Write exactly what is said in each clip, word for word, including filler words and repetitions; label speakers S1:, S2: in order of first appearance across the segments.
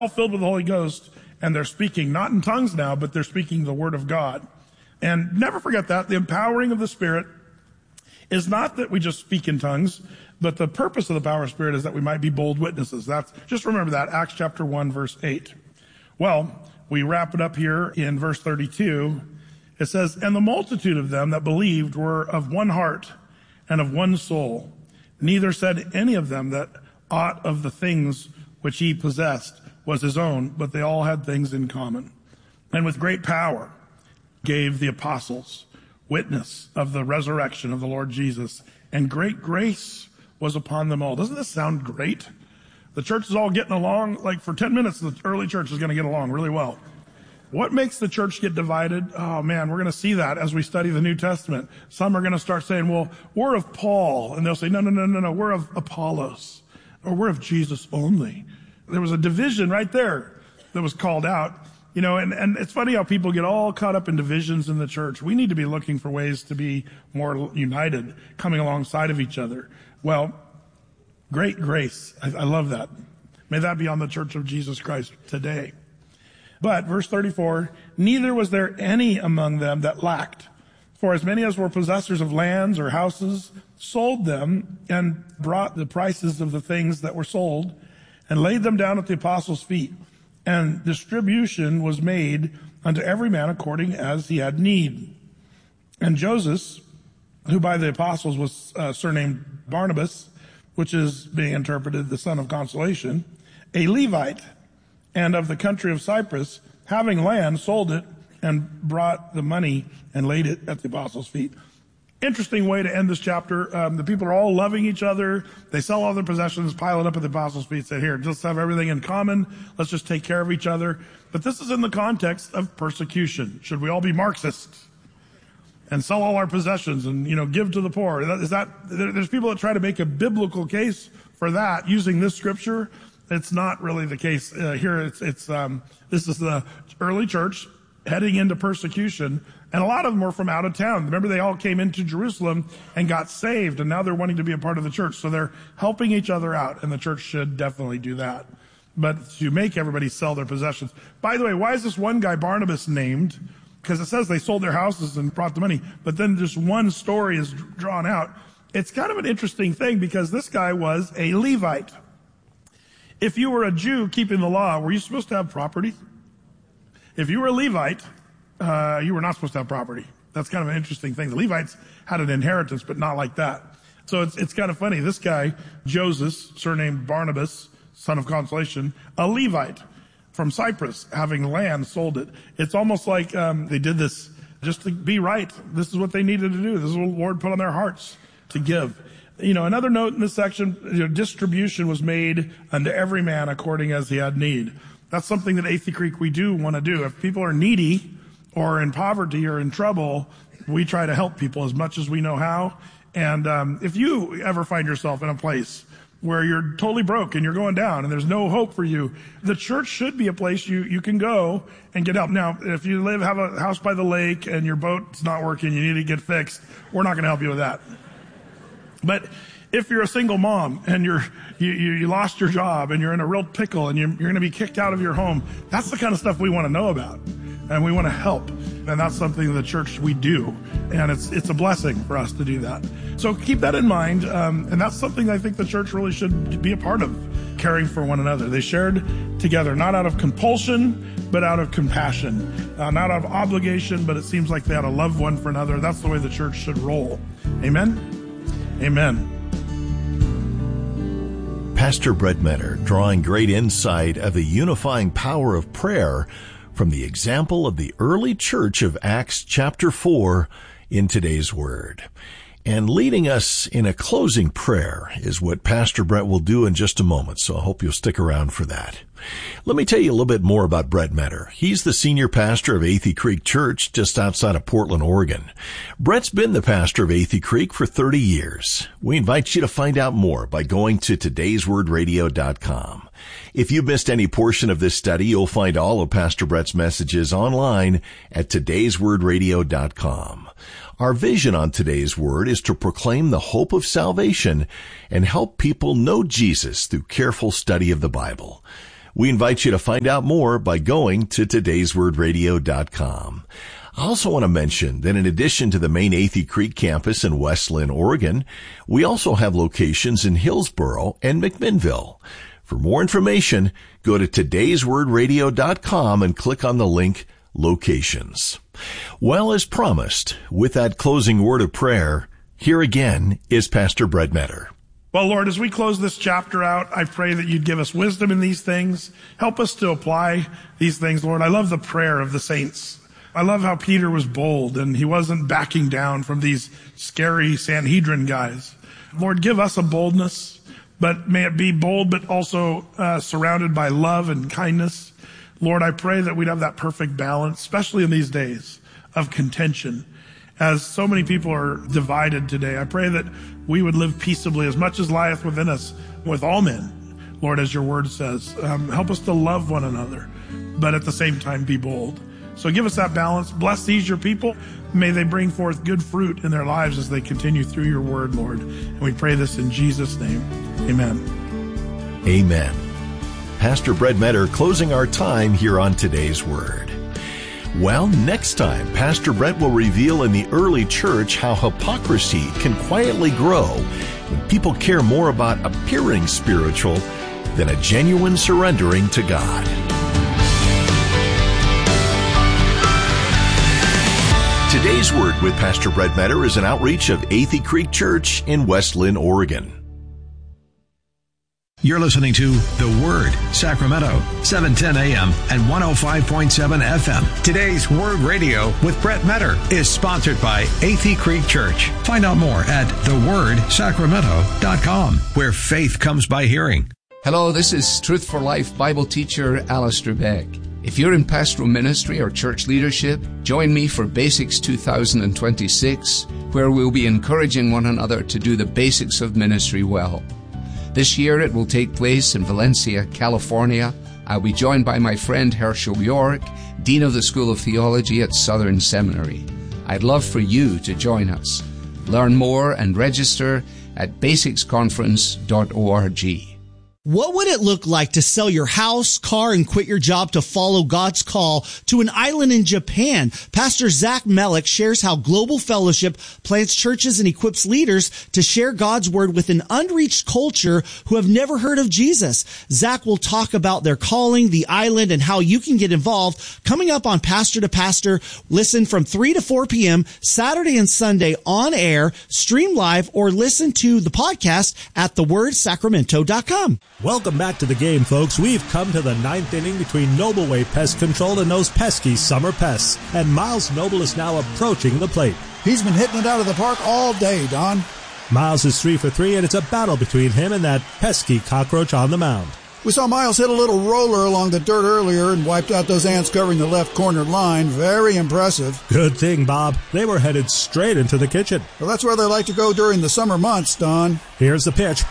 S1: all filled with the Holy Ghost, and they're speaking, not in tongues now, but they're speaking the word of God. And never forget that. The empowering of the Spirit is not that we just speak in tongues, but the purpose of the power of the Spirit is that we might be bold witnesses. That's, just remember that, Acts chapter one, verse eight. Well, we wrap it up here in verse thirty-two. It says, and the multitude of them that believed were of one heart and of one soul. Neither said any of them that aught of the things which he possessed was his own, but they all had things in common. And with great power gave the apostles witness of the resurrection of the Lord Jesus, and great grace was upon them all. Doesn't this sound great? The church is all getting along. Like for ten minutes, the early church is going to get along really well. What makes the church get divided? Oh man, we're going to see that as we study the New Testament. Some are going to start saying, well, we're of Paul. And they'll say, no, no, no, no, no, we're of Apollos. Or we're of Jesus only. There was a division right there that was called out. You know, and, and it's funny how people get all caught up in divisions in the church. We need to be looking for ways to be more united, coming alongside of each other. Well, great grace. I, I love that. May that be on the Church of Jesus Christ today. But, verse thirty-four, neither was there any among them that lacked. For as many as were possessors of lands or houses sold them and brought the prices of the things that were sold and laid them down at the apostles' feet. And distribution was made unto every man according as he had need. And Joseph, who by the apostles was uh, surnamed Barnabas, which is being interpreted the son of consolation, a Levite, and of the country of Cyprus, having land, sold it, and brought the money and laid it at the apostles' feet. Interesting way to end this chapter. Um, the people are all loving each other. They sell all their possessions, pile it up at the apostles' feet, say, here, just have everything in common. Let's just take care of each other. But this is in the context of persecution. Should we all be Marxists and sell all our possessions and, you know, give to the poor? Is that, there's people that try to make a biblical case for that using this scripture. It's not really the case uh, here. It's, it's, um, this is the early church heading into persecution, and a lot of them were from out of town. Remember, they all came into Jerusalem and got saved, and now they're wanting to be a part of the church. So they're helping each other out, and the church should definitely do that. But to make everybody sell their possessions. By the way, why is this one guy Barnabas named? Because it says they sold their houses and brought the money, but then just one story is drawn out. It's kind of an interesting thing because this guy was a Levite. If you were a Jew keeping the law, were you supposed to have property? If you were a Levite, uh, you were not supposed to have property. That's kind of an interesting thing. The Levites had an inheritance, but not like that. So it's, it's kind of funny. This guy, Joseph, surnamed Barnabas, son of consolation, a Levite from Cyprus, having land, sold it. It's almost like um, they did this just to be right. This is what they needed to do. This is what the Lord put on their hearts to give. You know, another note in this section, you know, distribution was made unto every man according as he had need. That's something that Athey Creek we do want to do. If people are needy or in poverty or in trouble, we try to help people as much as we know how. And um, if you ever find yourself in a place where you're totally broke and you're going down and there's no hope for you, the church should be a place you, you can go and get help. Now, if you live, have a house by the lake and your boat's not working, you need to get fixed, we're not going to help you with that. But if you're a single mom and you're, you, you, you lost your job and you're in a real pickle and you're, you're going to be kicked out of your home, that's the kind of stuff we want to know about. And we want to help. And that's something the church we do. And it's, it's a blessing for us to do that. So keep that in mind. Um, and that's something I think the church really should be a part of, caring for one another. They shared together, not out of compulsion, but out of compassion. Uh, not out of obligation, but it seems like they had a love one for another. That's the way the church should roll. Amen? Amen.
S2: Pastor Brett Menner drawing great insight of the unifying power of prayer from the example of the early church of Acts chapter four in today's Word. And leading us in a closing prayer is what Pastor Brett will do in just a moment, so I hope you'll stick around for that. Let me tell you a little bit more about Brett Menner. He's the senior pastor of Athey Creek Church just outside of Portland, Oregon. Brett's been the pastor of Athey Creek for thirty years. We invite you to find out more by going to todays word radio dot com. If you missed any portion of this study, you'll find all of Pastor Brett's messages online at todays word radio dot com. Our vision on today's Word is to proclaim the hope of salvation and help people know Jesus through careful study of the Bible. We invite you to find out more by going to todays word radio dot com. I also want to mention that in addition to the main Athey Creek campus in West Linn, Oregon, we also have locations in Hillsboro and McMinnville. For more information, go to todays word radio dot com and click on the link Locations. Well, as promised, with that closing word of prayer, here again is Pastor Brett Metter.
S1: Well, Lord, as we close this chapter out, I pray that you'd give us wisdom in these things. Help us to apply these things, Lord. I love the prayer of the saints. I love how Peter was bold and he wasn't backing down from these scary Sanhedrin guys. Lord, give us a boldness, but may it be bold, but also uh, surrounded by love and kindness. Lord, I pray that we'd have that perfect balance, especially in these days of contention. As so many people are divided today, I pray that we would live peaceably as much as lieth within us with all men. Lord, as your word says, um, help us to love one another, but at the same time be bold. So give us that balance. Bless these, your people. May they bring forth good fruit in their lives as they continue through your word, Lord. And we pray this in Jesus' name. Amen.
S2: Amen. Pastor Brett Metter closing our time here on Today's Word. Well, next time, Pastor Brett will reveal in the early church how hypocrisy can quietly grow when people care more about appearing spiritual than a genuine surrendering to God. Today's Word with Pastor Brett Metter is an outreach of Athey Creek Church in West Linn, Oregon.
S3: You're listening to The Word, Sacramento, seven ten a.m. and one oh five point seven F M. Today's Word Radio with Brett Metter is sponsored by Athey Creek Church. Find out more at the word sacramento dot com, where faith comes by hearing.
S4: Hello, this is Truth for Life Bible teacher Alistair Beck. If you're in pastoral ministry or church leadership, join me for Basics two thousand twenty-six, where we'll be encouraging one another to do the basics of ministry well. This year it will take place in Valencia, California. I'll be joined by my friend Herschel York, Dean of the School of Theology at Southern Seminary. I'd love for you to join us. Learn more and register at basics conference dot org.
S5: What would it look like to sell your house, car, and quit your job to follow God's call to an island in Japan? Pastor Zach Melick shares how Global Fellowship plants churches and equips leaders to share God's word with an unreached culture who have never heard of Jesus. Zach will talk about their calling, the island, and how you can get involved. Coming up on Pastor to Pastor, listen from three to four p.m. Saturday and Sunday on air, stream live, or listen to the podcast at the word sacramento dot com.
S6: Welcome back to the game, folks. We've come to the ninth inning between Noble Way Pest Control and those pesky summer pests. And Miles Noble is now approaching the plate.
S7: He's been hitting it out of the park all day, Don.
S6: Miles is three for three, and it's a battle between him and that pesky cockroach on the mound.
S7: We saw Miles hit a little roller along the dirt earlier and wiped out those ants covering the left corner line. Very impressive.
S6: Good thing, Bob. They were headed straight into the kitchen.
S7: Well, that's where they like to go during the summer months, Don.
S6: Here's the pitch.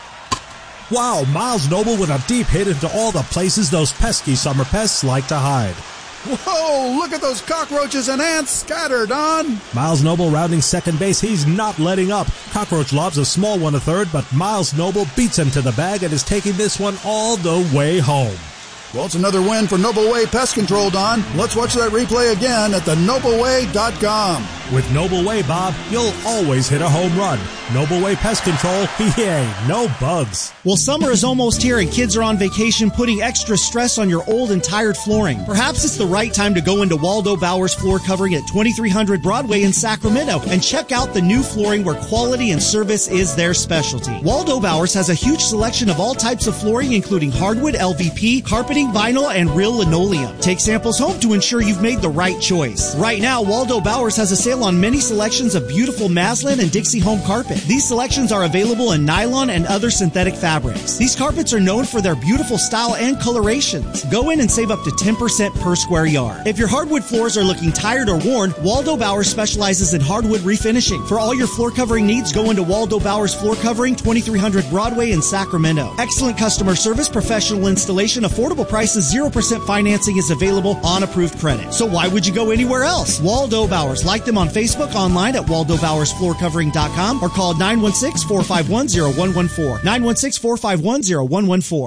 S6: Wow, Miles Noble with a deep hit into all the places those pesky summer pests like to hide.
S7: Whoa, look at those cockroaches and ants scattered, Don.
S6: Miles Noble rounding second base. He's not letting up. Cockroach lobs a small one to third, but Miles Noble beats him to the bag and is taking this one all the way home.
S7: Well, it's another win for Noble Way Pest Control, Don. Let's watch that replay again at the noble way dot com.
S6: With Noble Way, Bob, you'll always hit a home run. Noble Way Pest Control, yay, no bugs.
S5: Well, summer is almost here and kids are on vacation, putting extra stress on your old and tired flooring. Perhaps it's the right time to go into Waldo Bowers Floor Covering at twenty-three hundred Broadway in Sacramento and check out the new flooring where quality and service is their specialty. Waldo Bowers has a huge selection of all types of flooring, including hardwood, L V P, carpeting, vinyl, and real linoleum. Take samples home to ensure you've made the right choice. Right now, Waldo Bowers has a sale on many selections of beautiful Maslin and Dixie home carpet. These selections are available in nylon and other synthetic fabrics. These carpets are known for their beautiful style and colorations. Go in and save up to ten percent per square yard. If your hardwood floors are looking tired or worn, Waldo Bowers specializes in hardwood refinishing. For all your floor covering needs, go into Waldo Bowers Floor Covering, twenty-three hundred Broadway in Sacramento. Excellent customer service, professional installation, affordable prices, zero percent financing is available on approved credit. So why would you go anywhere else? Waldo Bowers. Like them on Facebook, online at waldo bowers floor covering dot com, or call nine one six, four five one, zero one one four. nine one six, four five one, zero one one four.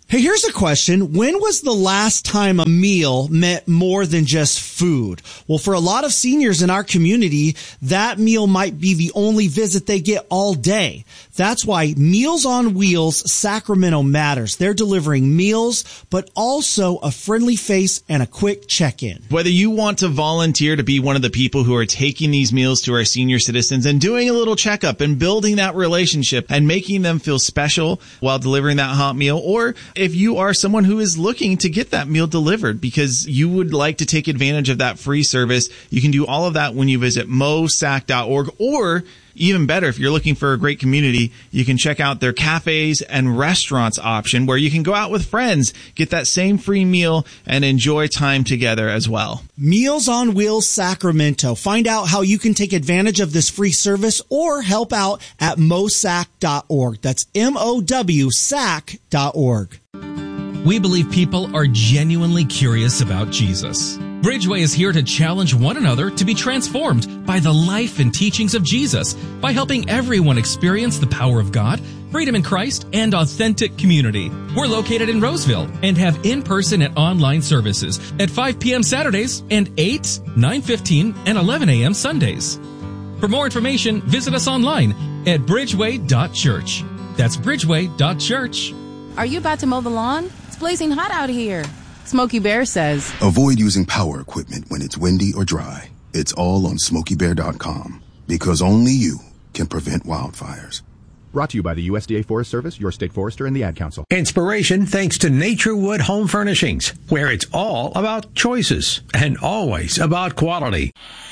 S5: Hey, here's a question. When was the last time a meal meant more than just food? Well, for a lot of seniors in our community, that meal might be the only visit they get all day. That's why Meals on Wheels Sacramento matters. They're delivering meals, but also a friendly face and a quick check-in.
S8: Whether you want to volunteer to be one of the people who are taking these meals to our senior citizens and doing a little checkup and building that relationship and making them feel special while delivering that hot meal, or if you are someone who is looking to get that meal delivered because you would like to take advantage of that free service, you can do all of that when you visit mosac dot org, or even better, if you're looking for a great community, you can check out their cafes and restaurants option where you can go out with friends, get that same free meal, and enjoy time together as well.
S5: Meals on Wheels Sacramento. Find out how you can take advantage of this free service or help out at mosac dot org. That's M O W S A C dot org.
S9: We believe people are genuinely curious about Jesus. Bridgeway is here to challenge one another to be transformed by the life and teachings of Jesus by helping everyone experience the power of God, freedom in Christ, and authentic community. We're located in Roseville and have in-person and online services at five p.m. Saturdays and eight, nine fifteen, and eleven a.m. Sundays. For more information, visit us online at bridgeway dot church. That's bridgeway dot church.
S10: Are you about to mow the lawn? It's blazing hot out here. Smokey Bear says,
S11: avoid using power equipment when it's windy or dry. It's all on smokey bear dot com because only you can prevent wildfires.
S12: Brought to you by the U S D A Forest Service, your state forester, and the Ad Council.
S3: Inspiration thanks to Naturewood Home Furnishings, where it's all about choices and always about quality.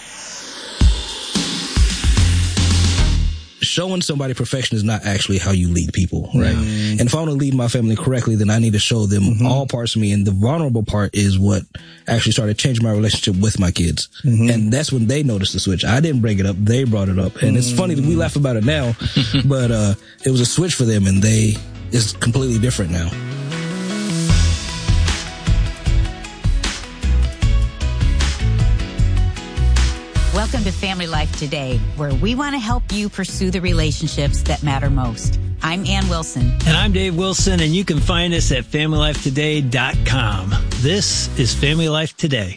S13: Showing somebody perfection is not actually how you lead people, right? Mm. And if I want to lead my family correctly, then I need to show them mm-hmm. all parts of me. And the vulnerable part is what actually started changing my relationship with my kids. Mm-hmm. And that's when they noticed the switch. I didn't bring it up. They brought it up. And mm. it's funny that we laugh about it now, but uh, it was a switch for them, and they it's completely different now.
S14: Welcome to Family Life Today, where we want to help you pursue the relationships that matter most. I'm Ann Wilson.
S15: And I'm Dave Wilson, and you can find us at family life today dot com. This is Family Life Today.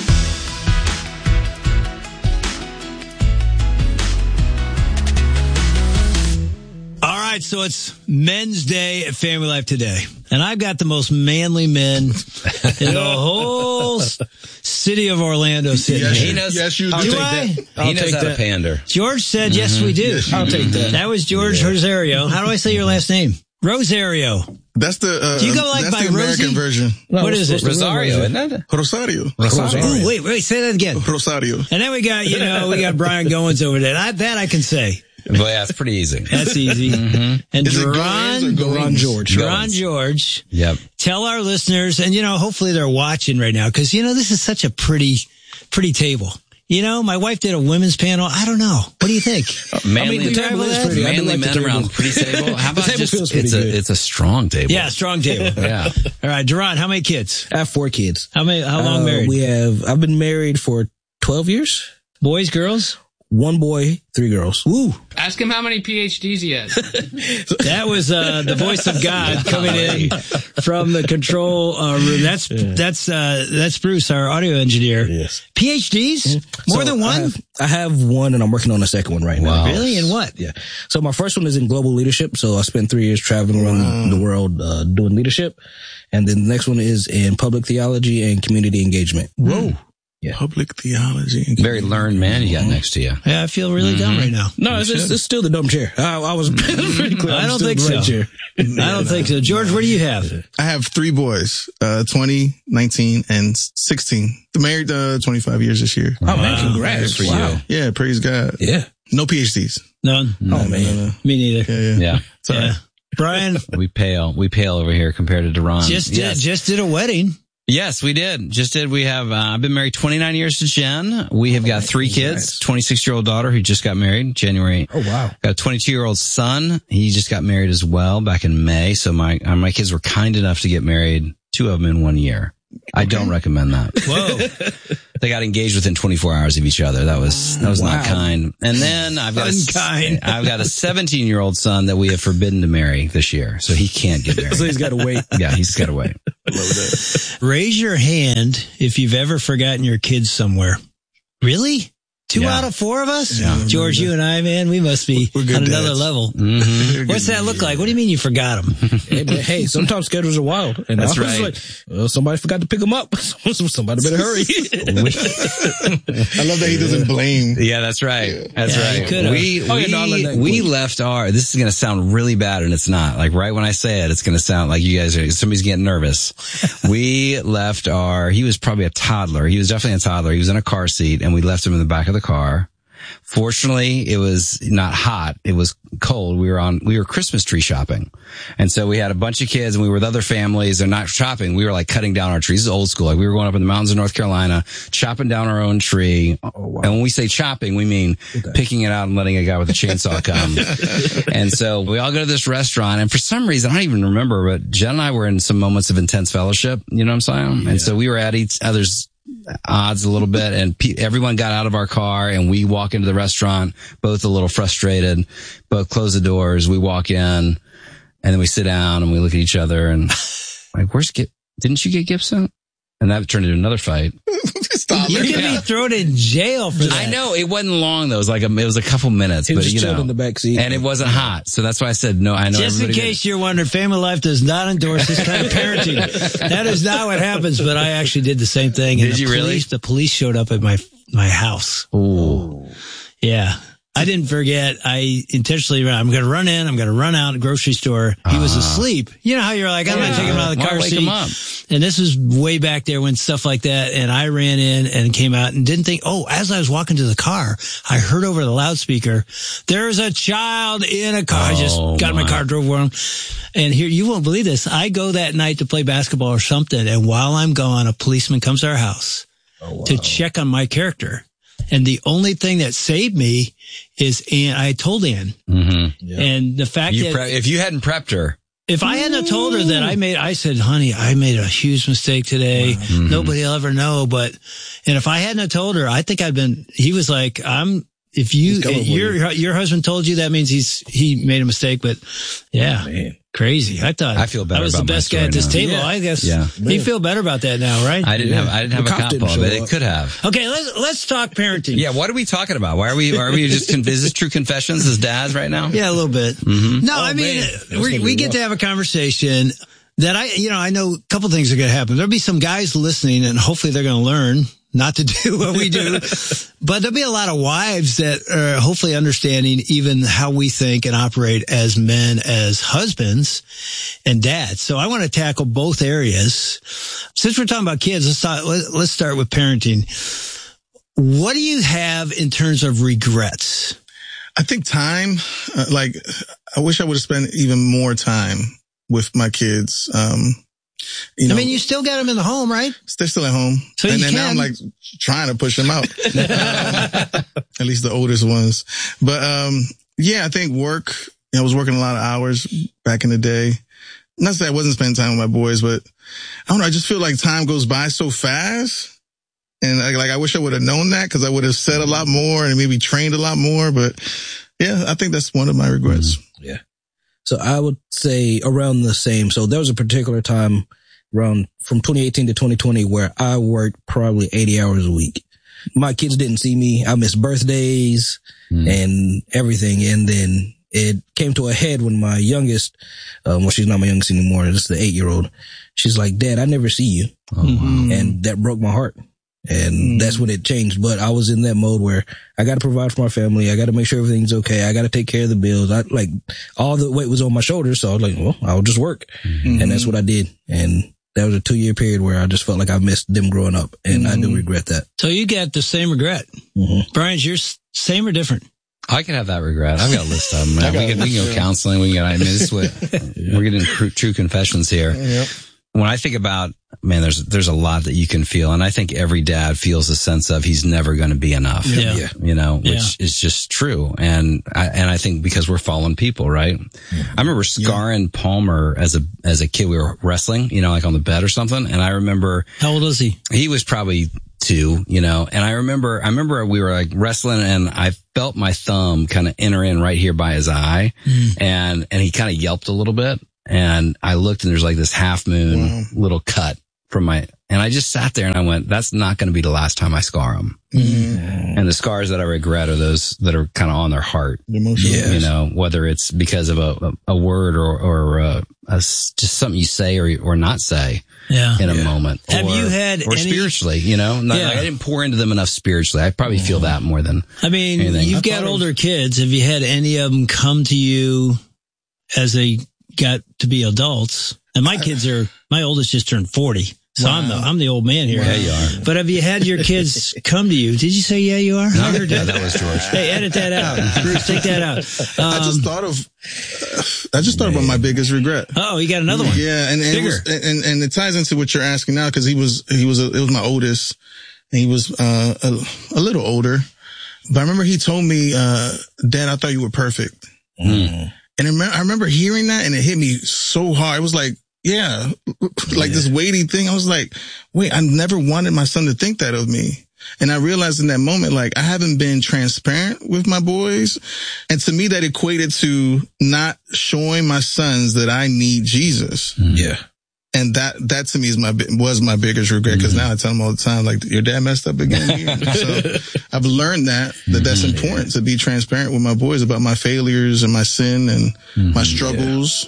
S15: All right, so it's Men's Day at Family Life Today. And I've got the most manly men in the whole city of Orlando sitting
S16: yes,
S15: here.
S16: He knows, yes, you do.
S15: Do I?
S16: I'll he knows how that. to pander.
S15: George said, mm-hmm. yes, we do.
S16: Yes,
S15: I'll
S16: do.
S15: take that. That was George yeah. Rosario. How do I say your last name? Rosario.
S16: That's the, uh,
S15: do you go like
S16: that's
S15: by
S16: the American
S15: Rosie?
S16: version.
S15: No, what is it?
S16: Rosario, isn't it? Rosario.
S15: Rosario. Ooh, wait, wait, say that again.
S16: Rosario.
S15: And then we got, you know, we got Brian Goins over there. I, that I can say.
S17: Well, yeah, it's pretty easy.
S15: That's easy.
S17: Mm-hmm.
S15: And
S16: Is
S15: Duran,
S16: Duran George.
S15: Duran George.
S17: Yep.
S15: Tell our listeners, and you know, hopefully they're watching right now, because you know this is such a pretty, pretty table. You know, my wife did a women's panel. I don't know. What do you think?
S17: Manly,
S15: I mean, the table is pretty.
S17: Manly
S15: like
S17: men around pretty table. How about just, it's
S13: good.
S17: a, it's a strong table.
S15: Yeah, strong table.
S17: Yeah.
S15: All right, Duran, how many kids?
S13: I have four kids.
S15: How many, how long
S13: uh,
S15: married?
S13: We have, I've been married for twelve years.
S15: Boys, girls?
S13: One boy, three girls.
S15: Woo.
S18: Ask him how many P H Ds he has.
S15: That was uh, the voice of God coming in from the control uh, room. That's yeah. that's uh, that's Bruce, our audio engineer.
S13: Yes.
S15: P H Ds? More
S13: so
S15: than one?
S13: I have, I have one, and I'm working on the second one right
S17: wow.
S13: now.
S15: Really? In what?
S13: Yeah. So my first one is in global leadership. So I spent three years traveling around wow. the world uh, doing leadership. And then the next one is in public theology and community engagement.
S15: Whoa.
S13: Yeah.
S16: Public theology.
S17: Very learned man you got next to you.
S15: Yeah, I feel really mm-hmm. dumb right now.
S13: No, it's, it's, it's still the dumb chair. I, I was pretty clear.
S15: I don't think so. Right I don't think so. George, what do you have?
S16: I have three boys, uh, twenty, nineteen, and sixteen. They're married uh, twenty-five years this year.
S13: Oh, wow. Man, congrats.
S17: Good for
S13: wow.
S17: you.
S16: Yeah, praise God.
S13: Yeah.
S16: No P H Ds.
S15: None?
S13: No, oh, man.
S16: No, no.
S15: Me neither.
S16: Yeah, yeah.
S17: Yeah.
S16: Sorry.
S15: Yeah. Brian?
S17: We pale. We pale over here compared to Duran.
S15: Just did,
S17: yes.
S15: just did a wedding.
S17: Yes, we did. Just did. We have, uh, I've been married twenty-nine years to Jen. We have got three kids, twenty-six year old daughter who just got married January.
S13: Oh, wow.
S17: Got a twenty-two year old son. He just got married as well back in May. So my, uh, my kids were kind enough to get married, two of them in one year. I don't recommend that.
S15: Whoa. They got engaged within twenty-four hours of each other. That was, that was wow. not kind. And then I've got, a, I've got a seventeen year old son that we have forbidden to marry this year. So he can't get married.
S19: So he's got to wait.
S15: Yeah, he's got to wait.
S19: Raise your hand if you've ever forgotten your kids somewhere. Really? Two yeah. out of four of us? Yeah. George, you and I, man, we must be on another dads. level. Mm-hmm. What's that look like? What do you mean you forgot them?
S13: hey, but hey, sometimes schedules are wild. And
S15: That's
S13: I
S15: right.
S13: Like, well, somebody forgot to pick them up. Somebody better hurry.
S16: I love that he doesn't blame.
S15: Yeah, that's right. That's
S19: yeah,
S15: right. We,
S19: oh,
S15: we,
S19: yeah,
S15: we left our, this is going to sound really bad and it's not. Like right when I say it, it's going to sound like you guys are, somebody's getting nervous. We left our, he was probably a toddler. He was definitely a toddler. He was in a car seat and we left him in the back of the car. Fortunately, it was not hot. It was cold. We were on, we were Christmas tree shopping. And so we had a bunch of kids and we were with other families. They're not shopping. We were like cutting down our trees. This is old school. Like we were going up in the mountains of North Carolina, chopping down our own tree. Oh, wow. And when we say chopping, we mean okay. picking it out and letting a guy with a chainsaw come. And so we all go to this restaurant. And for some reason, I don't even remember, but Jen and I were in some moments of intense fellowship. You know what I'm saying? Yeah. And so we were at each other's odds a little bit, and pe- everyone got out of our car and we walk into the restaurant, both a little frustrated, both close the doors. We walk in and then we sit down and we look at each other and like, where's Gib? Didn't you get Gibson? And that turned into another fight.
S19: Stop you can yeah. be thrown in jail for that.
S15: I know it wasn't long though. It was like a, it was a couple minutes,
S13: he
S15: but
S13: was
S15: you
S13: chilled
S15: know,
S13: in the back seat,
S15: and it wasn't hot, so that's why I said no. I know.
S19: Just in case did. You're wondering, Family Life does not endorse this kind of parenting. That is not what happens. But I actually did the same thing.
S15: Did
S19: and the
S15: you
S19: police,
S15: really?
S19: The police showed up at my my house.
S15: Ooh,
S19: yeah. I didn't forget. I intentionally ran. I'm going to run in. I'm going to run out at the grocery store. He was asleep. You know how you're like, I'm yeah. not taking him out of the
S15: Why
S19: car
S15: wake
S19: seat.
S15: him up?
S19: And this was way back there when stuff like that. And I ran in and came out and didn't think, oh, as I was walking to the car, I heard over the loudspeaker, there's a child in a car.
S15: Oh,
S19: I just got in my
S15: my.
S19: car, drove around. And here, you won't believe this. I go that night to play basketball or something. And while I'm gone, a policeman comes to our house oh, wow. to check on my character. And the only thing that saved me is Ann. I told Ann.
S15: Mm-hmm.
S19: Yeah. And the fact
S15: you
S19: that
S15: pre- if you hadn't prepped her,
S19: if I hadn't told her that I made, I said, honey, I made a huge mistake today. Wow. Mm-hmm. Nobody will ever know. But, and if I hadn't told her, I think I'd been, he was like, I'm, if you, your, you. your husband told you, that means he's, he made a mistake. But yeah. Oh, man. Crazy. I thought
S15: I feel better
S19: I was
S15: about
S19: the best guy at this
S15: now.
S19: table.
S15: Yeah.
S19: I guess
S15: yeah.
S19: you feel better about that now, right?
S15: I didn't
S19: yeah.
S15: have I didn't have
S19: the
S15: a cop ball, but it could have.
S19: Okay, let's let's talk parenting.
S15: Yeah, what are we talking about? Why are we are we just is this true confessions as dads right now?
S19: Yeah, a little bit.
S15: Mm-hmm.
S19: No,
S15: oh,
S19: I mean we we get rough. to have a conversation that I you know I know a couple things are going to happen. There'll be some guys listening, and hopefully they're going to learn not to do what we do. But there'll be a lot of wives that are hopefully understanding even how we think and operate as men, as husbands and dads. So I want to tackle both areas. Since we're talking about kids, let's talk, let's start with parenting. What do you have in terms of regrets?
S16: I think time, uh, like, I wish I would have spent even more time with my kids. Um, You know,
S19: I mean, you still got them in the home, right?
S16: They're still at home.
S19: So
S16: and
S19: you
S16: then
S19: can.
S16: now I'm like trying to push them out. um, at least the oldest ones. But, um, yeah, I think work, you know, I was working a lot of hours back in the day. Not to say I wasn't spending time with my boys, but I don't know. I just feel like time goes by so fast. And I, like, I wish I would have known that because I would have said a lot more and maybe trained a lot more. But yeah, I think that's one of my regrets.
S13: Mm-hmm. Yeah. So I would say around the same. So there was a particular time around from twenty eighteen to twenty twenty where I worked probably eighty hours a week. My kids didn't see me. I missed birthdays mm. and everything. And then it came to a head when my youngest, um, well, she's not my youngest anymore. This is the eight year old. She's like, Dad, I never see you. Mm-hmm. And that broke my heart. And mm. that's when it changed. But I was in that mode where I got to provide for my family. I got to make sure everything's okay. I got to take care of the bills. I like all the weight was on my shoulders. So I was like, well, I'll just work. Mm-hmm. And that's what I did. And that was a two year period where I just felt like I missed them growing up. And mm-hmm. I do regret that.
S19: So you got the same regret. Mm-hmm. Brian's yours same or different?
S15: I can have that regret. I've got a list of them. Man. We can, we can go counseling. We can go, I mean, this is what, yeah. we're getting true, true confessions here. Yep. When I think about, man, there's, there's a lot that you can feel. And I think every dad feels a sense of he's never going to be enough,
S19: yeah.
S15: you know, which
S19: yeah.
S15: is just true. And I, and I think because we're fallen people, right? Yeah. I remember scarring yeah. Palmer as a, as a kid. We were wrestling, you know, like on the bed or something. And I remember.
S19: How old was he?
S15: He was probably to, you know, and I remember, I remember we were like wrestling and I felt my thumb kind of enter in right here by his eye mm. and, and he kind of yelped a little bit and I looked and there's like this half moon wow. little cut from my, and I just sat there and I went, that's not going to be the last time I scar him. Mm. And the scars that I regret are those that are kind of on their heart. The
S16: emotional.
S15: You know, whether it's because of a, a, a word or, or a, a, just something you say or, or not say
S19: yeah.
S15: in a
S19: yeah.
S15: moment.
S19: Have
S15: or,
S19: you had
S15: or
S19: any,
S15: spiritually, you know, not,
S19: yeah.
S15: like I didn't pour into them enough spiritually. I probably feel that more than
S19: I mean,
S15: anything.
S19: you've
S15: I
S19: got older was, kids. Have you had any of them come to you as they got to be adults? And my kids are, my oldest just turned forty. So wow. I'm the I'm the old man here.
S15: Wow. Yeah, you are.
S19: But have you had your kids come to you? Did you say yeah, you are?
S15: No, I heard that. That was George.
S19: Hey, edit that out. Bruce, take that out. Um,
S16: I just thought of I just thought man. about my biggest regret.
S19: Oh, you got another one.
S16: Yeah, and and
S19: Bigger.
S16: It was, and, and it ties into what you're asking now because he was he was a, it was my oldest, and he was uh, a, a little older. But I remember he told me, uh, "Dad, I thought you were perfect." Mm. And I remember, I remember hearing that, and it hit me so hard. It was like. Yeah, like yeah. this weighty thing. I was like, wait, I never wanted my son to think that of me. And I realized in that moment, like, I haven't been transparent with my boys. And to me, that equated to not showing my sons that I need Jesus.
S19: Yeah.
S16: And that, that to me is my, was my biggest regret. Cause mm-hmm. now I tell them all the time, like, your dad messed up again here. So I've learned that, that that's important to be transparent with my boys about my failures and my sin and mm-hmm. my struggles.
S19: Yeah.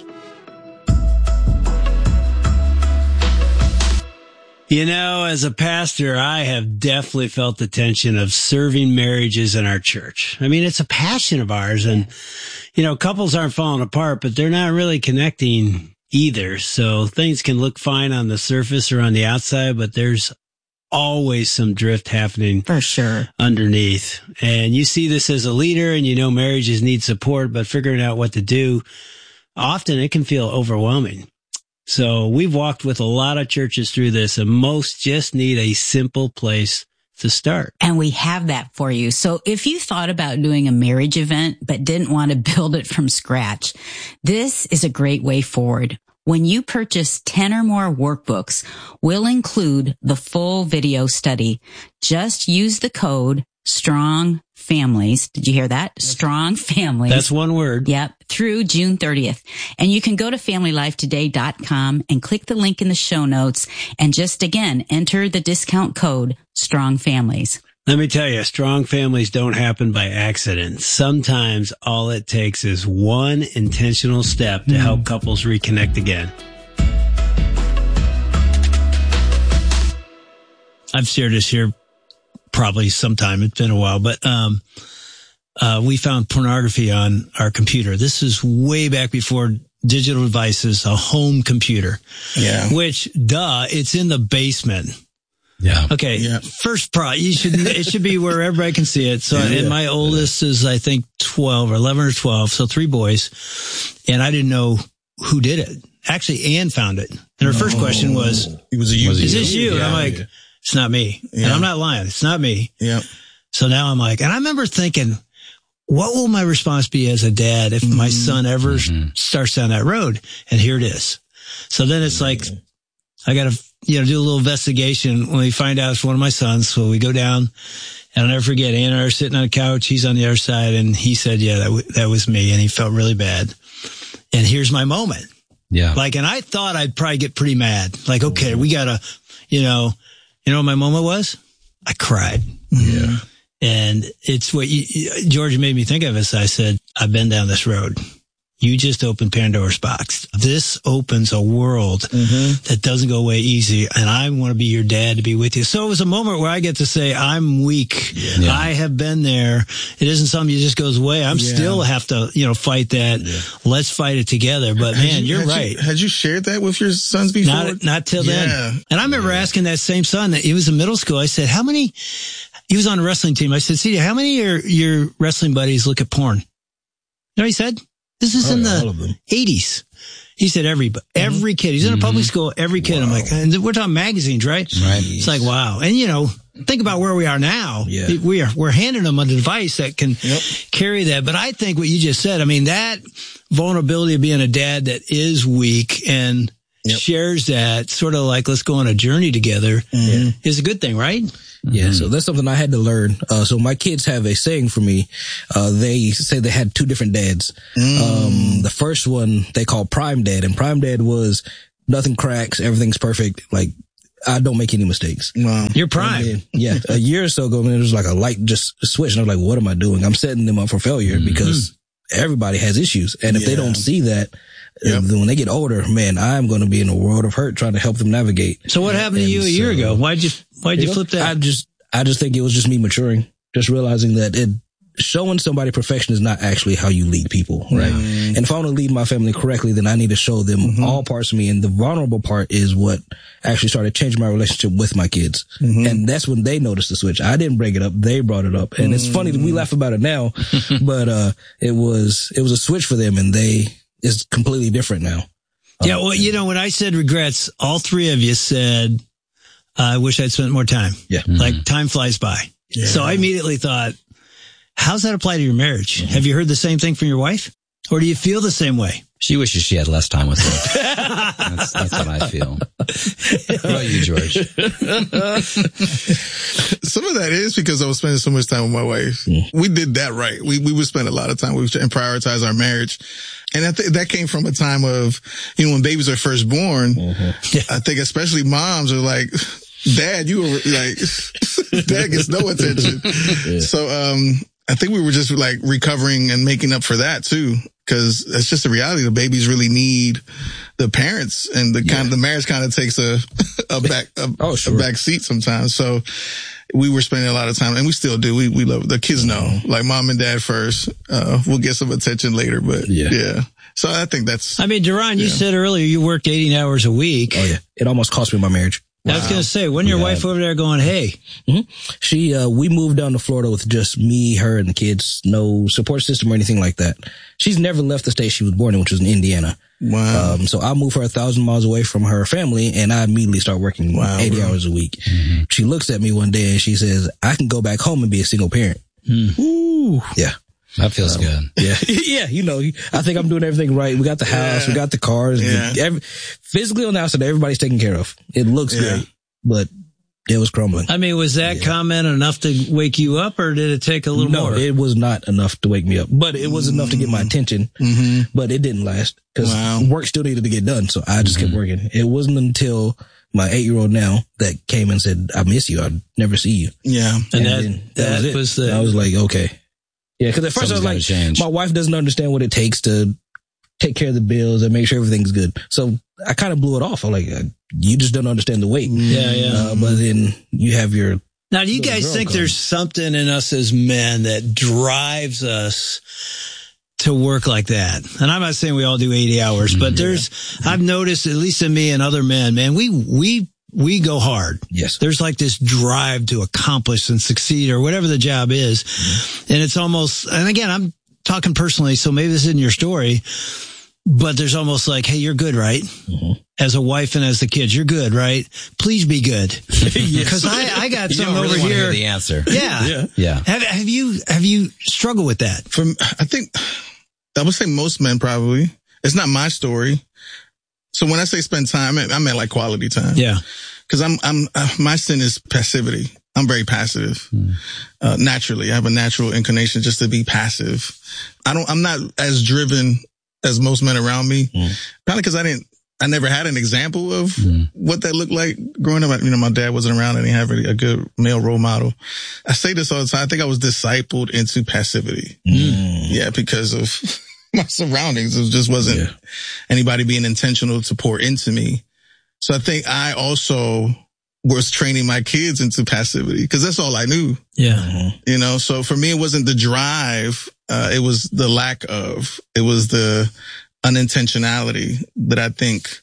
S19: You know, as a pastor, I have definitely felt the tension of serving marriages in our church. I mean, it's a passion of ours and, you know, couples aren't falling apart, but they're not really connecting either. So things can look fine on the surface or on the outside, but there's always some drift happening
S14: for sure
S19: underneath. And you see this as a leader and you know marriages need support, but figuring out what to do, often it can feel overwhelming. So we've walked with a lot of churches through this and most just need a simple place to start.
S14: And we have that for you. So if you thought about doing a marriage event but didn't want to build it from scratch, this is a great way forward. When you purchase ten or more workbooks, we'll include the full video study. Just use the code STRONG FAMILIES. Did you hear that? Strong Families.
S19: That's one word.
S14: Yep. Through June thirtieth. And you can go to family life today dot com and click the link in the show notes and just again, enter the discount code Strong Families.
S19: Let me tell you, strong families don't happen by accident. Sometimes all it takes is one intentional step to help couples reconnect again. I've shared this here probably sometime. It's been a while, but, um, uh, we found pornography on our computer. This is way back before digital devices, a home computer.
S16: Yeah.
S19: Which, duh, it's in the basement.
S15: Yeah.
S19: Okay.
S16: Yeah.
S19: First pro, you should, it should be where everybody can see it. So,
S16: yeah.
S19: and my oldest is, I think, twelve or eleven or twelve. So three boys. And I didn't know who did it. Actually, Ann found it. And her first question was,
S16: it was a you.
S19: Is this you? And I'm like,
S16: yeah.
S19: It's not me.
S16: Yeah.
S19: And I'm not lying. It's not me.
S16: Yeah.
S19: So now I'm like, and I remember thinking, what will my response be as a dad if mm-hmm. my son ever mm-hmm. starts down that road? And here it is. So then it's like, I got to, you know, do a little investigation when we find out it's one of my sons. So we go down and I'll never forget, Ann and I are sitting on a couch. He's on the other side and he said, yeah, that, w- that was me. And he felt really bad. And here's my moment.
S15: Yeah.
S19: Like, and I thought I'd probably get pretty mad. Like, okay, we gotta, you know, you know what my moment was? I cried.
S16: Yeah.
S19: And it's what you, George made me think of as I said, I've been down this road. You just opened Pandora's box. This opens a world mm-hmm. that doesn't go away easy. And I want to be your dad to be with you. So it was a moment where I get to say, I'm weak. Yeah. I have been there. It isn't something that just goes away. I'm yeah. still have to, you know, fight that. Yeah. Let's fight it together. But had man, you, you're right.
S16: You, had you shared that with your sons before?
S19: Not, not till
S16: yeah.
S19: then. And I remember yeah. asking that same son, he was in middle school. I said, how many, he was on a wrestling team. I said, C J, how many of your, your wrestling buddies look at porn? You know what he said? This is oh, in the eighties. He said every, every kid. He's in a public school, every kid. Wow. I'm like, and we're talking magazines, right?
S15: Right.
S19: It's like, wow. And you know, think about where we are now.
S16: Yeah.
S19: We are, we're handing them a device that can yep. carry that. But I think what you just said, I mean, that vulnerability of being a dad that is weak and shares that, sort of like, let's go on a journey together, mm-hmm. is a good thing, right?
S13: Yeah, mm-hmm. so that's something I had to learn. Uh, so my kids have a saying for me. Uh, they say they had two different dads. Mm. Um, the first one they call Prime Dad, and Prime Dad was nothing cracks, everything's perfect. Like, I don't make any mistakes.
S19: Wow. You're prime.
S13: Then, yeah. A year or so ago, man, it was like a light just switched. And I was like, what am I doing? I'm setting them up for failure mm-hmm. because everybody has issues. And if yeah. they don't see that, yep. then when they get older, man, I'm going to be in a world of hurt trying to help them navigate.
S19: So what happened
S13: and
S19: to you a
S13: so,
S19: year ago? Why'd you, why'd you, you flip
S13: know,
S19: that?
S13: I just, I just think it was just me maturing, just realizing that it, showing somebody perfection is not actually how you lead people, right? Mm. And if I want to lead my family correctly, then I need to show them mm-hmm. all parts of me. And the vulnerable part is what actually started changing my relationship with my kids. Mm-hmm. And that's when they noticed the switch. I didn't bring it up. They brought it up. And mm. it's funny that we laugh about it now, but, uh, it was, it was a switch for them and they, it's completely different now.
S19: Yeah. Well, you know, when I said regrets, all three of you said, I wish I'd spent more time.
S13: Yeah.
S19: Mm-hmm. Like time flies by. Yeah. So I immediately thought, how's that apply to your marriage? Mm-hmm. Have you heard the same thing from your wife? Or do you feel the same way?
S15: She wishes she had less time with me. that's, that's what I feel. What about you, George?
S16: Some of that is because I was spending so much time with my wife. Mm. We did that right. We we would spend a lot of time with and prioritize our marriage. And I think that came from a time of, you know, when babies are first born, mm-hmm. I think especially moms are like, Dad, you were like, Dad gets no attention. Yeah. So, um, I think we were just like recovering and making up for that too. Cause that's just the reality. The babies really need the parents and the yeah. kind of, the marriage kind of takes a, a back, a, oh, sure. a back seat sometimes. So we were spending a lot of time and we still do. We, we love the kids know like mom and dad first. Uh, we'll get some attention later, but yeah. yeah. So I think that's,
S19: I mean, Duran, you yeah. said earlier you worked eighteen hours a week.
S13: Oh yeah. It almost cost me my marriage.
S19: Wow. I was going to say, when your yeah. wife over there going, hey,
S13: mm-hmm. she, uh, we moved down to Florida with just me, her, and the kids, no support system or anything like that. She's never left the state she was born in, which was in Indiana.
S16: Wow.
S13: Um, so I moved her a thousand miles away from her family and I immediately start working wow, eighty bro. hours a week. Mm-hmm. She looks at me one day and she says, I can go back home and be a single parent.
S19: Mm.
S13: Ooh. Yeah.
S15: That feels
S13: um,
S15: good.
S13: Yeah. yeah. You know, I think I'm doing everything right. We got the house. Yeah. We got the cars.
S16: Yeah.
S13: The, every, physically on the outside, everybody's taken care of. It looks yeah. great, but it was crumbling.
S19: I mean, was that yeah. comment enough to wake you up or did it take a little
S13: no,
S19: more?
S13: No, it was not enough to wake me up, but it was mm. enough to get my attention,
S16: mm-hmm.
S13: but it didn't last because
S16: wow.
S13: work still needed to get done. So I just mm-hmm. kept working. It wasn't until my eight year old now that came and said, I miss you. I'd never see you.
S16: Yeah.
S19: And, and that, that, that was, it. was the,
S13: I was like, okay. Yeah, because at first
S15: Something's
S13: I was like,
S15: change.
S13: my wife doesn't understand what it takes to take care of the bills and make sure everything's good. So I kind of blew it off. I'm like, you just don't understand the weight.
S19: Yeah, yeah.
S13: Uh, but then you have your...
S19: Now, do you guys think come. there's something in us as men that drives us to work like that? And I'm not saying we all do eighty hours, but mm-hmm. there's, I've noticed, at least in me and other men, man, we, we, we go hard.
S13: Yes.
S19: There's like this drive to accomplish and succeed or whatever the job is. Mm-hmm. And it's almost, and again, I'm talking personally, so maybe this isn't your story, but there's almost like, hey, you're good, right?
S13: Mm-hmm.
S19: As a wife and as the kids, you're good, right? Please be good. Because I, I got some
S15: really
S19: over here.
S15: Hear the answer.
S19: Yeah.
S16: yeah.
S15: Yeah.
S19: Have, have you, have you struggled with that?
S16: From, I think, I would say most men probably. It's not my story. So when I say spend time, I meant like quality time.
S19: Yeah.
S16: Cause I'm, I'm, uh, my sin is passivity. I'm very passive. Mm. Uh, naturally. I have a natural inclination just to be passive. I don't, I'm not as driven as most men around me. Mm. Probably cause I didn't, I never had an example of mm. what that looked like growing up. You know, my dad wasn't around and he had a good male role model. I say this all the time. I think I was discipled into passivity.
S13: Mm.
S16: Yeah. Because of my surroundings. It just wasn't yeah. anybody being intentional to pour into me. So I think I also was training my kids into passivity because that's all I knew.
S19: Yeah. Mm-hmm.
S16: You know, so for me, it wasn't the drive. Uh, it was the lack of, it was the unintentionality that I think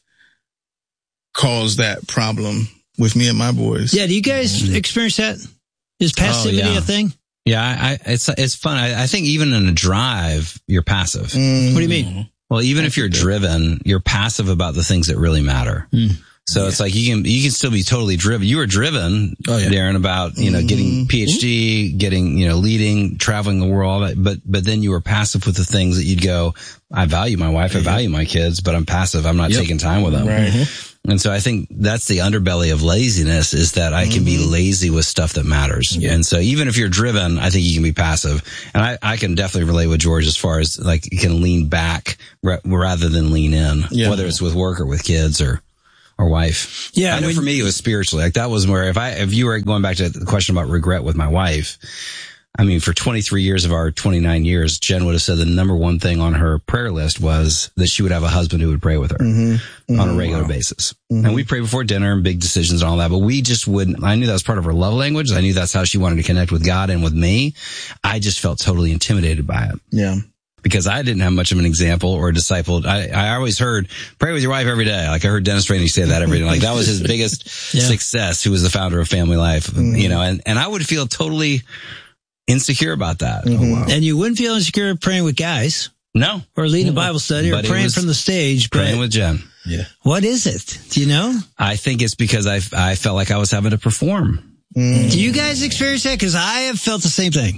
S16: caused that problem with me and my boys.
S19: Yeah. Do you guys mm-hmm. experience that? Is passivity
S15: oh, yeah.
S19: a thing?
S15: Yeah. I, it's, it's fun. I, I think even in a drive, you're passive.
S16: Mm-hmm.
S19: What do you mean?
S15: Well, even if you're driven, you're passive about the things that really matter.
S19: Mm.
S15: So
S19: yeah.
S15: it's like you can, you can still be totally driven. You were driven, oh, yeah. Darren, about, you know, mm-hmm. getting P H D, getting, you know, leading, traveling the world, all that. But, but then you were passive with the things that you'd go, I value my wife, I value my kids, but I'm passive. I'm not yep. taking time with them.
S19: Right. Mm-hmm.
S15: And so I think that's the underbelly of laziness, is that I can mm-hmm. be lazy with stuff that matters. Yeah. And so even if you're driven, I think you can be passive. And I, I can definitely relate with George as far as like you can lean back r- rather than lean in, yeah. whether it's with work or with kids or, or wife.
S19: Yeah.
S15: I know when, for me, it was spiritually. Like that was where if I, if you were going back to the question about regret with my wife, I mean, for twenty-three years of our twenty-nine years, Jen would have said the number one thing on her prayer list was that she would have a husband who would pray with her mm-hmm. Mm-hmm. on a regular wow. basis. Mm-hmm. And we pray before dinner and big decisions and all that, but we just wouldn't, I knew that was part of her love language. I knew that's how she wanted to connect with God and with me. I just felt totally intimidated by it.
S16: Yeah.
S15: Because I didn't have much of an example or a disciple. I, I always heard, pray with your wife every day. Like I heard Dennis Rainey say that every day. Like that was his biggest yeah. success, who was the founder of Family Life, mm-hmm. you know, and, and I would feel totally insecure about that.
S19: Mm-hmm. Oh, wow. And you wouldn't feel insecure praying with guys?
S15: No.
S19: Or leading a Bible study or
S15: but
S19: praying from the stage.
S15: Praying with Jen.
S19: Yeah. What is it? Do you know?
S15: I think it's because I, I felt like I was having to perform.
S19: Mm. Do you guys experience that? Because I have felt the same thing.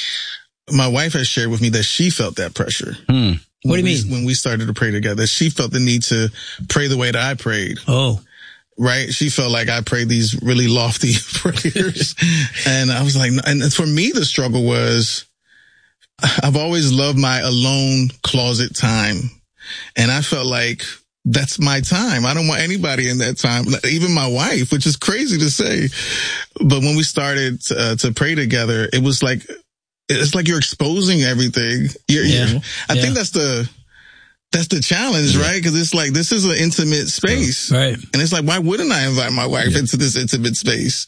S16: My wife has shared with me that she felt that pressure.
S15: Hmm.
S19: What do you
S16: we,
S19: mean?
S16: When we started to pray together, she felt the need to pray the way that I prayed.
S19: Oh.
S16: Right? She felt like I prayed these really lofty prayers. And I was like, and for me, the struggle was, I've always loved my alone closet time. And I felt like that's my time. I don't want anybody in that time, even my wife, which is crazy to say. But when we started to, uh, to pray together, it was like, it's like you're exposing everything. You're,
S19: yeah.
S16: you're, I
S19: yeah.
S16: think that's the, that's the challenge, yeah. right? Because it's like, this is an intimate space.
S19: Right.
S16: And it's like, why wouldn't I invite my wife yeah. into this intimate space?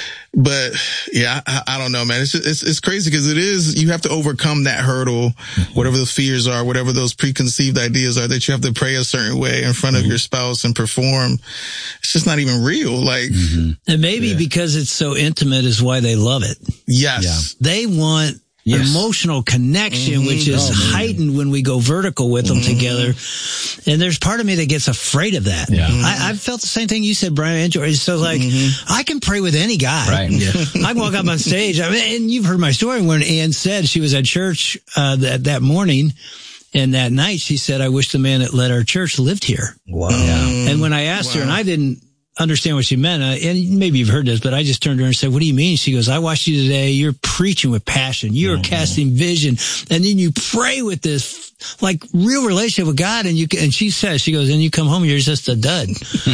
S16: But yeah, I, I don't know, man. It's just, it's, it's crazy because it is, you have to overcome that hurdle, whatever the fears are, whatever those preconceived ideas are, that you have to pray a certain way in front of mm-hmm. your spouse and perform. It's just not even real. Like,
S19: mm-hmm. and maybe yeah. because it's so intimate is why they love it.
S16: Yes.
S19: Yeah. They want yes. emotional connection, mm-hmm. which is oh, heightened when we go vertical with them mm-hmm. together. And there's part of me that gets afraid of that.
S15: Yeah.
S19: Mm-hmm. I, I've felt the same thing you said, Brian. Enjoy. So like, mm-hmm. I can pray with any guy.
S15: Right. Yeah.
S19: I can walk up on stage. I mean, and you've heard my story when Ann said she was at church, uh, that, that morning. And that night she said, I wish the man that led our church lived here.
S15: Wow. Yeah.
S19: And when I asked
S16: wow.
S19: her, and I didn't understand what she meant, uh, and maybe you've heard this, but I just turned to her and said, what do you mean? She goes, I watched you today. You're preaching with passion. You're mm-hmm. casting vision. And then you pray with this like real relationship with God. And you, and she says, she goes, and you come home, you're just a dud.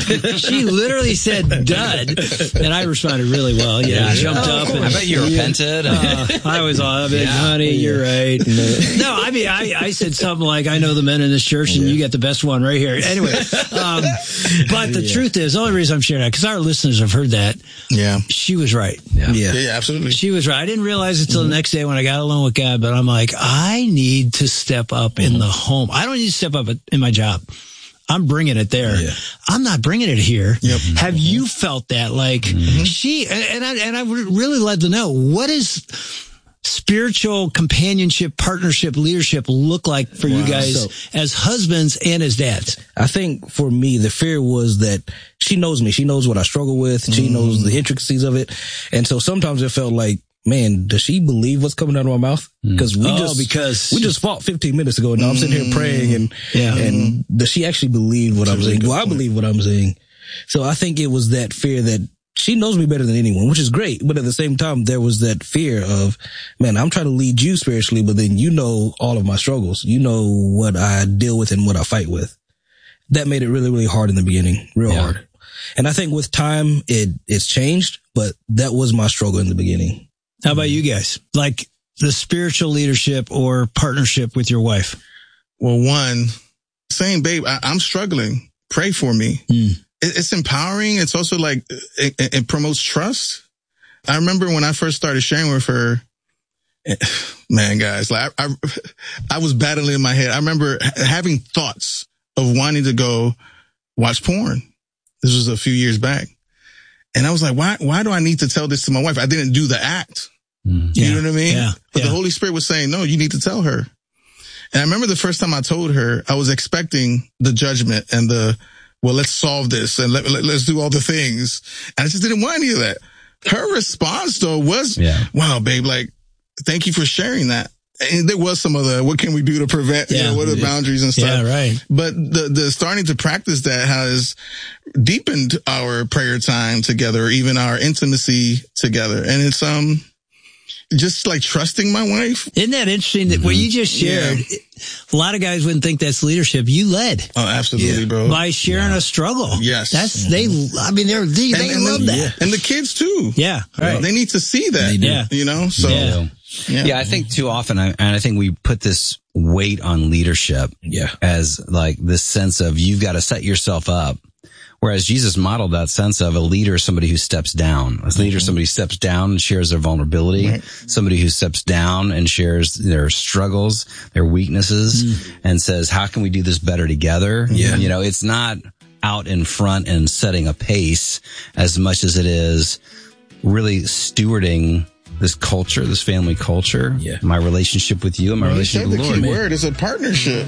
S19: She literally said dud. And I responded really well. You know,
S15: yeah,
S19: jumped
S15: yeah.
S19: up. And,
S15: I bet you repented.
S19: Uh, I was all of it. Yeah. Honey, you're right. No, I mean, I, I said something like, I know the men in this church and yeah. you got the best one right here. Anyway, um, but the yeah. truth is, the only reason I'm sharing that, because our listeners have heard that.
S16: Yeah.
S19: She was right.
S16: Yeah. Yeah, yeah absolutely.
S19: She was right. I didn't realize it till mm-hmm. the next day when I got alone with God, but I'm like, I need to step up mm-hmm. in the home. I don't need to step up in my job. I'm bringing it there. Yeah. I'm not bringing it here.
S16: Yep.
S19: Have you felt that? Like mm-hmm. she, and I, and I would really love to know, what is spiritual companionship, partnership, leadership look like for wow. you guys so, as husbands and as dads?
S13: I think for me, the fear was that she knows me. She knows what I struggle with. Mm. She knows the intricacies of it. And so sometimes it felt like, man, does she believe what's coming out of my mouth? Because we
S19: oh,
S13: just
S19: because
S13: we just fought fifteen minutes ago. Now I'm sitting here praying, and
S19: yeah.
S13: and does she actually believe what
S16: That's
S13: I'm saying? Do I believe what I'm saying? So I think it was that fear that she knows me better than anyone, which is great. But at the same time, there was that fear of, man, I'm trying to lead you spiritually, but then you know all of my struggles. You know what I deal with and what I fight with. That made it really, really hard in the beginning, real yeah. hard. And I think with time, it it's changed, but that was my struggle in the beginning.
S19: How about you guys? Like the spiritual leadership or partnership with your wife?
S16: Well, one, saying, babe, I, I'm struggling. Pray for me.
S19: Mm.
S16: It, it's empowering. It's also like, it, it promotes trust. I remember when I first started sharing with her, man, guys, like I, I, I was battling in my head. I remember having thoughts of wanting to go watch porn. This was a few years back. And I was like, why, why do I need to tell this to my wife? I didn't do the act.
S19: Mm.
S16: You
S19: Yeah.
S16: know what I mean?
S19: Yeah.
S16: But
S19: Yeah.
S16: the Holy Spirit was saying, no, you need to tell her. And I remember the first time I told her, I was expecting the judgment and the well, let's solve this and let, let, let's do all the things. And I just didn't want any of that. Her response though was, yeah. wow, babe, like, thank you for sharing that. And there was some other, what can we do to prevent, yeah, you know, what are the boundaries and stuff?
S19: Yeah, right.
S16: But the, the starting to practice that has deepened our prayer time together, even our intimacy together. And it's, um, just like trusting my wife.
S19: Isn't that interesting that mm-hmm. what you just shared, yeah. a lot of guys wouldn't think that's leadership. You led.
S16: Oh, absolutely,
S19: yeah.
S16: bro.
S19: By sharing
S16: yeah.
S19: a struggle.
S16: Yes.
S19: That's, they, I mean, they're, they,
S16: and,
S19: they
S16: and
S19: love
S16: then,
S19: that.
S16: Yeah. And the kids too.
S19: Yeah. Right.
S16: They need to see that.
S19: Yeah.
S16: You know, so.
S19: Yeah.
S15: Yeah. yeah, I think too often, I, and I think we put this weight on leadership
S19: yeah.
S15: as like this sense of you've got to set yourself up. Whereas Jesus modeled that sense of a leader, somebody who steps down. A leader, mm-hmm. somebody who steps down and shares their vulnerability. Right. Somebody who steps down and shares their struggles, their weaknesses, mm. and says, how can we do this better together?
S19: Yeah.
S15: You know, it's not out in front and setting a pace as much as it is really stewarding this culture, this family culture,
S19: yeah.
S15: my relationship with you and my
S16: well,
S15: relationship with the Lord.
S16: The key word is a partnership.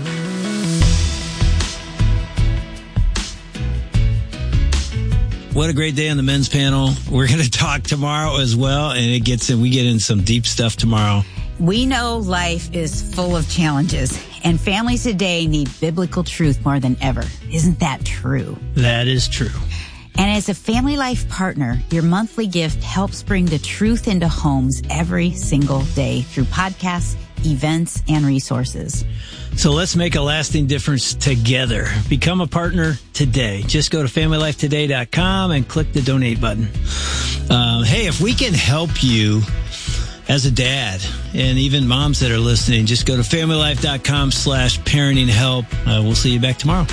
S19: What a great day on the men's panel. We're going to talk tomorrow as well, and it gets in, we get in some deep stuff tomorrow.
S14: We know life is full of challenges, and families today need biblical truth more than ever. Isn't that true?
S19: That is true.
S14: And as a Family Life partner, your monthly gift helps bring the truth into homes every single day through podcasts, events, and resources.
S19: So let's make a lasting difference together. Become a partner today. Just go to family life today dot com and click the donate button. Um, hey, if we can help you as a dad, and even moms that are listening, just go to family life dot com slash parenting help. Uh, we'll see you back tomorrow.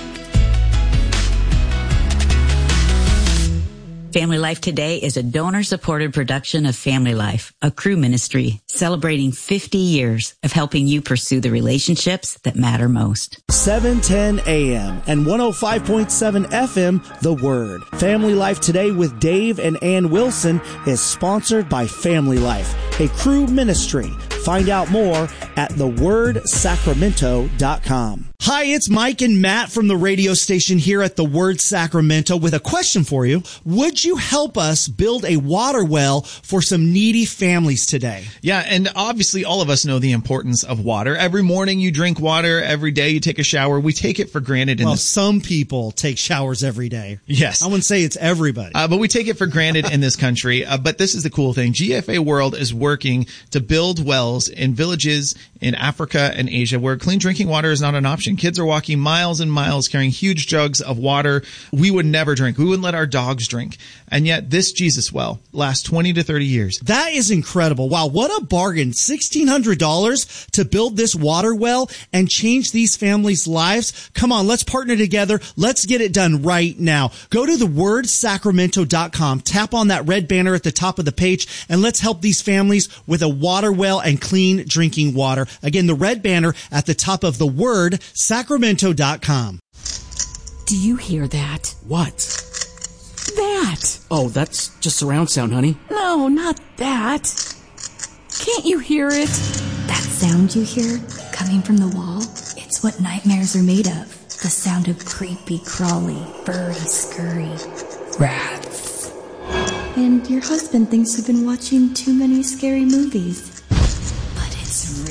S14: Family Life Today is a donor-supported production of Family Life, a crew ministry celebrating fifty years of helping you pursue the relationships that matter most.
S5: seven ten a.m. and one oh five point seven F M, The Word. Family Life Today with Dave and Ann Wilson is sponsored by Family Life, a crew ministry. Find out more at the word sacramento dot com. Hi, it's Mike and Matt from the radio station here at The Word Sacramento with a question for you. Would you help us build a water well for some needy families today?
S8: Yeah, and obviously all of us know the importance of water. Every morning you drink water, every day you take a shower. We take it for granted. In
S5: well,
S8: this-
S5: some people take showers every day.
S8: Yes.
S5: I wouldn't say it's everybody.
S8: Uh, but we take it for granted in this country. Uh, but this is the cool thing. G F A World is working to build wells in villages in Africa and Asia where clean drinking water is not an option. Kids are walking miles and miles carrying huge jugs of water we would never drink. We wouldn't let our dogs drink. And yet this Jesus well lasts twenty to thirty years.
S5: That is incredible. Wow, what a bargain. sixteen hundred dollars to build this water well and change these families' lives. Come on, let's partner together. Let's get it done right now. Go to the word sacramento dot com, tap on that red banner at the top of the page, and let's help these families with a water well and clean drinking water. Again, the red banner at the top of the word sacramento dot com.
S20: Do you hear that?
S21: What?
S20: That.
S21: Oh, that's just surround sound, honey.
S20: No, not that. Can't you hear it?
S22: That sound you hear coming from the wall, it's what nightmares are made of. The sound of creepy, crawly, furry, scurry rats. And your husband thinks you've been watching too many scary movies. But it's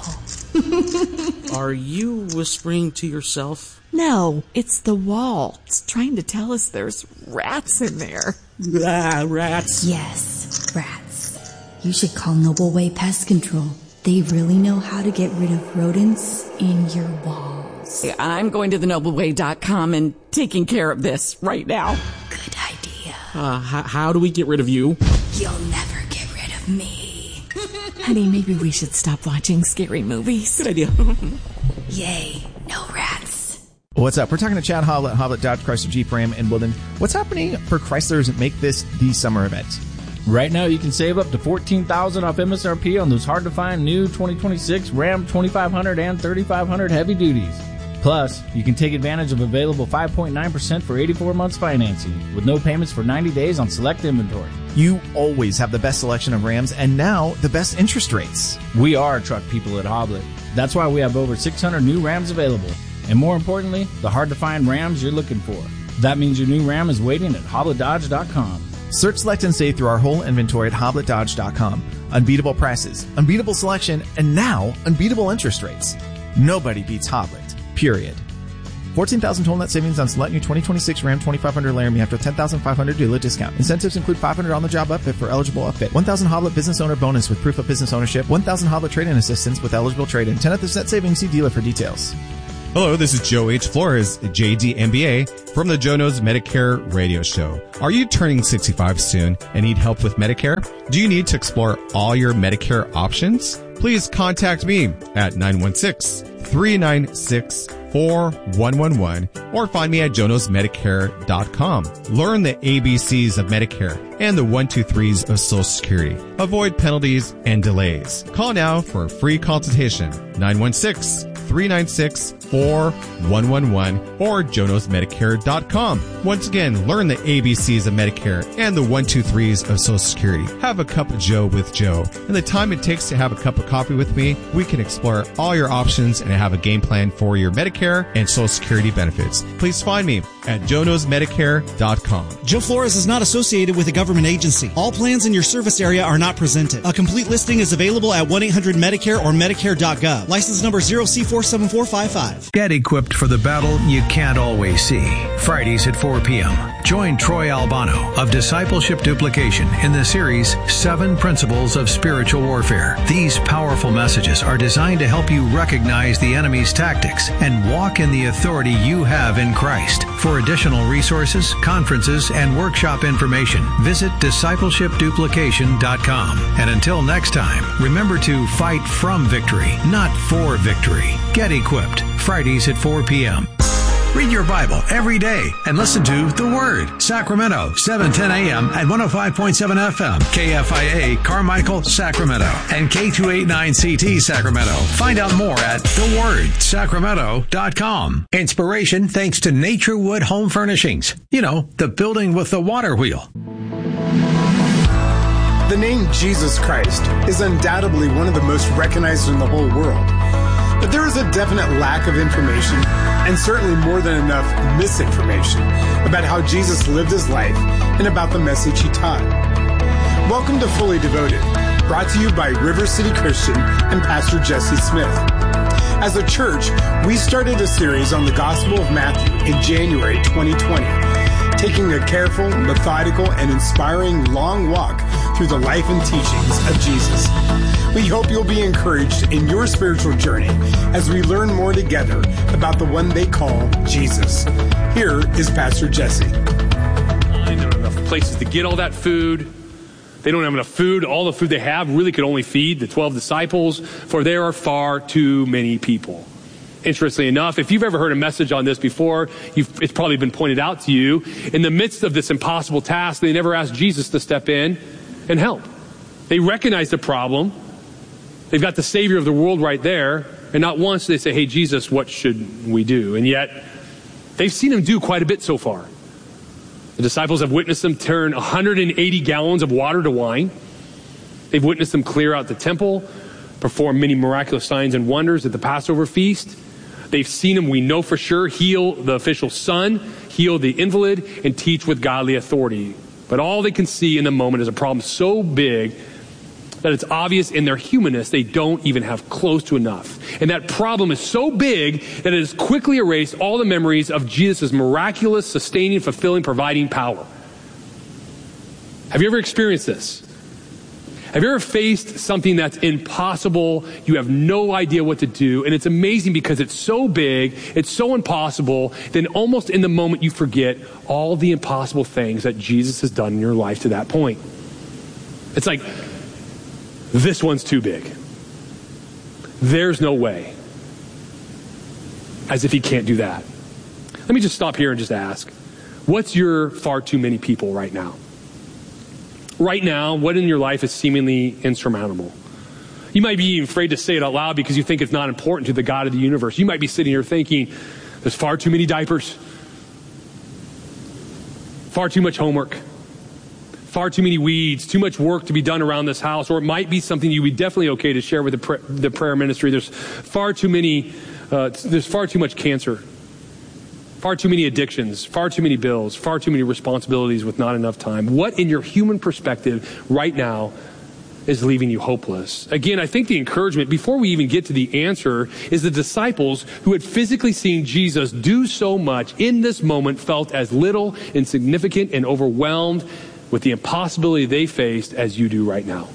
S22: real.
S21: Are you whispering to yourself?
S20: No, it's the wall. It's trying to tell us there's rats in there.
S21: Ah, rats.
S22: Yes, rats. You should call Noble Way Pest Control. They really know how to get rid of rodents in your walls.
S20: I'm going to the noble way dot com and taking care of this right now.
S22: Good idea.
S21: Uh, h- how do we get rid of you?
S22: You'll never get rid of me.
S20: Honey, maybe we should stop watching scary movies.
S21: Good idea.
S22: Yay, no rats.
S23: What's up? We're talking to Chad Hoblet, Hoblet Dodge Chrysler Jeep Ram in Woodland. What's happening for Chryslers that make this the summer event?
S24: Right now, you can save up to fourteen thousand dollars off M S R P on those hard-to-find new twenty twenty-six Ram twenty-five hundred and thirty-five hundred heavy duties. Plus, you can take advantage of available five point nine percent for eighty-four months financing, with no payments for ninety days on select inventory.
S23: You always have the best selection of Rams, and now the best interest rates.
S24: We are truck people at Hoblet. That's why we have over six hundred new Rams available. and more importantly, the hard-to-find Rams you're looking for. That means your new Ram is waiting at hoblet dodge dot com.
S23: Search, select, and save through our whole inventory at hoblet dodge dot com. Unbeatable prices, unbeatable selection, and now unbeatable interest rates. Nobody beats Hoblet, period. fourteen thousand total net savings on select new twenty twenty-six Ram twenty-five hundred Laramie after ten thousand five hundred dealer discount. Incentives include five hundred on the job upfit for eligible upfit, one thousand Hoblet business owner bonus with proof of business ownership, one thousand Hoblet trade-in assistance with eligible trade-in. ten percent savings, see dealer for details.
S1: Hello, this is Joe H. Flores, J D M B A, from the Joe Knows Medicare radio show. Are you turning sixty-five soon and need help with Medicare? Do you need to explore all your Medicare options? Please contact me at nine one six, three nine six, four one one one or find me at joe knows medicare dot com. Learn the A B Cs of Medicare and the one two threes of Social Security. Avoid penalties and delays. Call now for a free consultation. nine one six, three nine six, four one one one or joe knows medicare dot com. Once again, learn the A B Cs of Medicare and the one two threes of Social Security. Have a cup of Joe with Joe. In the time it takes to have a cup of coffee with me, we can explore all your options and have a game plan for your Medicare and Social Security benefits. Please find me at joe knows medicare dot com.
S5: Joe Flores is not associated with a government agency. All plans in your service area are not presented. A complete listing is available at one eight hundred Medicare or medicare dot gov. License number zero C four seven four five five.
S3: Get equipped for the battle you can't always see. Fridays at four p.m. Join Troy Albano of Discipleship Duplication in the series Seven Principles of Spiritual Warfare. These powerful messages are designed to help you recognize the enemy's tactics and walk in the authority you have in Christ. For additional resources, conferences, and workshop information, visit discipleship duplication dot com. And until next time, remember to fight from victory, not for victory. Get equipped. Fridays at four p.m. Read your Bible every day and listen to The Word. Sacramento, seven ten a.m. at one oh five point seven F M. K F I A, Carmichael, Sacramento. And K two eighty-nine C T, Sacramento. Find out more at the word sacramento dot com. Inspiration thanks to Naturewood Home Furnishings. You know, the building with the water wheel.
S2: The name Jesus Christ is undoubtedly one of the most recognized in the whole world. But there is a definite lack of information, and certainly more than enough misinformation, about how Jesus lived his life and about the message he taught. Welcome to Fully Devoted, brought to you by River City Christian and Pastor Jesse Smith. As a church, we started a series on the Gospel of Matthew in January twenty twenty, taking a careful, methodical, and inspiring long walk through the life and teachings of Jesus. We hope you'll be encouraged in your spiritual journey as we learn more together about the one they call Jesus. Here is Pastor Jesse.
S4: There aren't enough places to get all that food. They don't have enough food. All the food they have really could only feed the twelve disciples, for there are far too many people. Interestingly enough, if you've ever heard a message on this before, you've, it's probably been pointed out to you. In the midst of this impossible task, they never asked Jesus to step in and help. They recognize the problem. They've got the Savior of the world right there, and not once do they say, hey, Jesus, what should we do? And yet, they've seen him do quite a bit so far. The disciples have witnessed him turn one hundred eighty gallons of water to wine. They've witnessed him clear out the temple, perform many miraculous signs and wonders at the Passover feast. They've seen him, we know for sure, heal the official's son, heal the invalid, and teach with godly authority. But all they can see in the moment is a problem so big that it's obvious in their humanness they don't even have close to enough. And that problem is so big that it has quickly erased all the memories of Jesus' miraculous, sustaining, fulfilling, providing power. Have you ever experienced this? Have you ever faced something that's impossible? You have no idea what to do, and it's amazing because it's so big, it's so impossible, then almost in the moment you forget all the impossible things that Jesus has done in your life to that point. It's like, this one's too big. There's no way. As if he can't do that. Let me just stop here and just ask, what's your far too many people right now? Right now, what in your life is seemingly insurmountable? You might be afraid to say it out loud because you think it's not important to the God of the universe. You might be sitting here thinking, there's far too many diapers, far too much homework, far too many weeds, too much work to be done around this house, or it might be something you'd be definitely okay to share with the, pr- the prayer ministry. There's far too many uh, there's far too much cancer, far too many addictions, far too many bills, far too many responsibilities with not enough time. What in your human perspective right now is leaving you hopeless? Again, I think the encouragement, before we even get to the answer, is the disciples who had physically seen Jesus do so much in this moment felt as little, insignificant, and overwhelmed with the impossibility they faced as you do right now.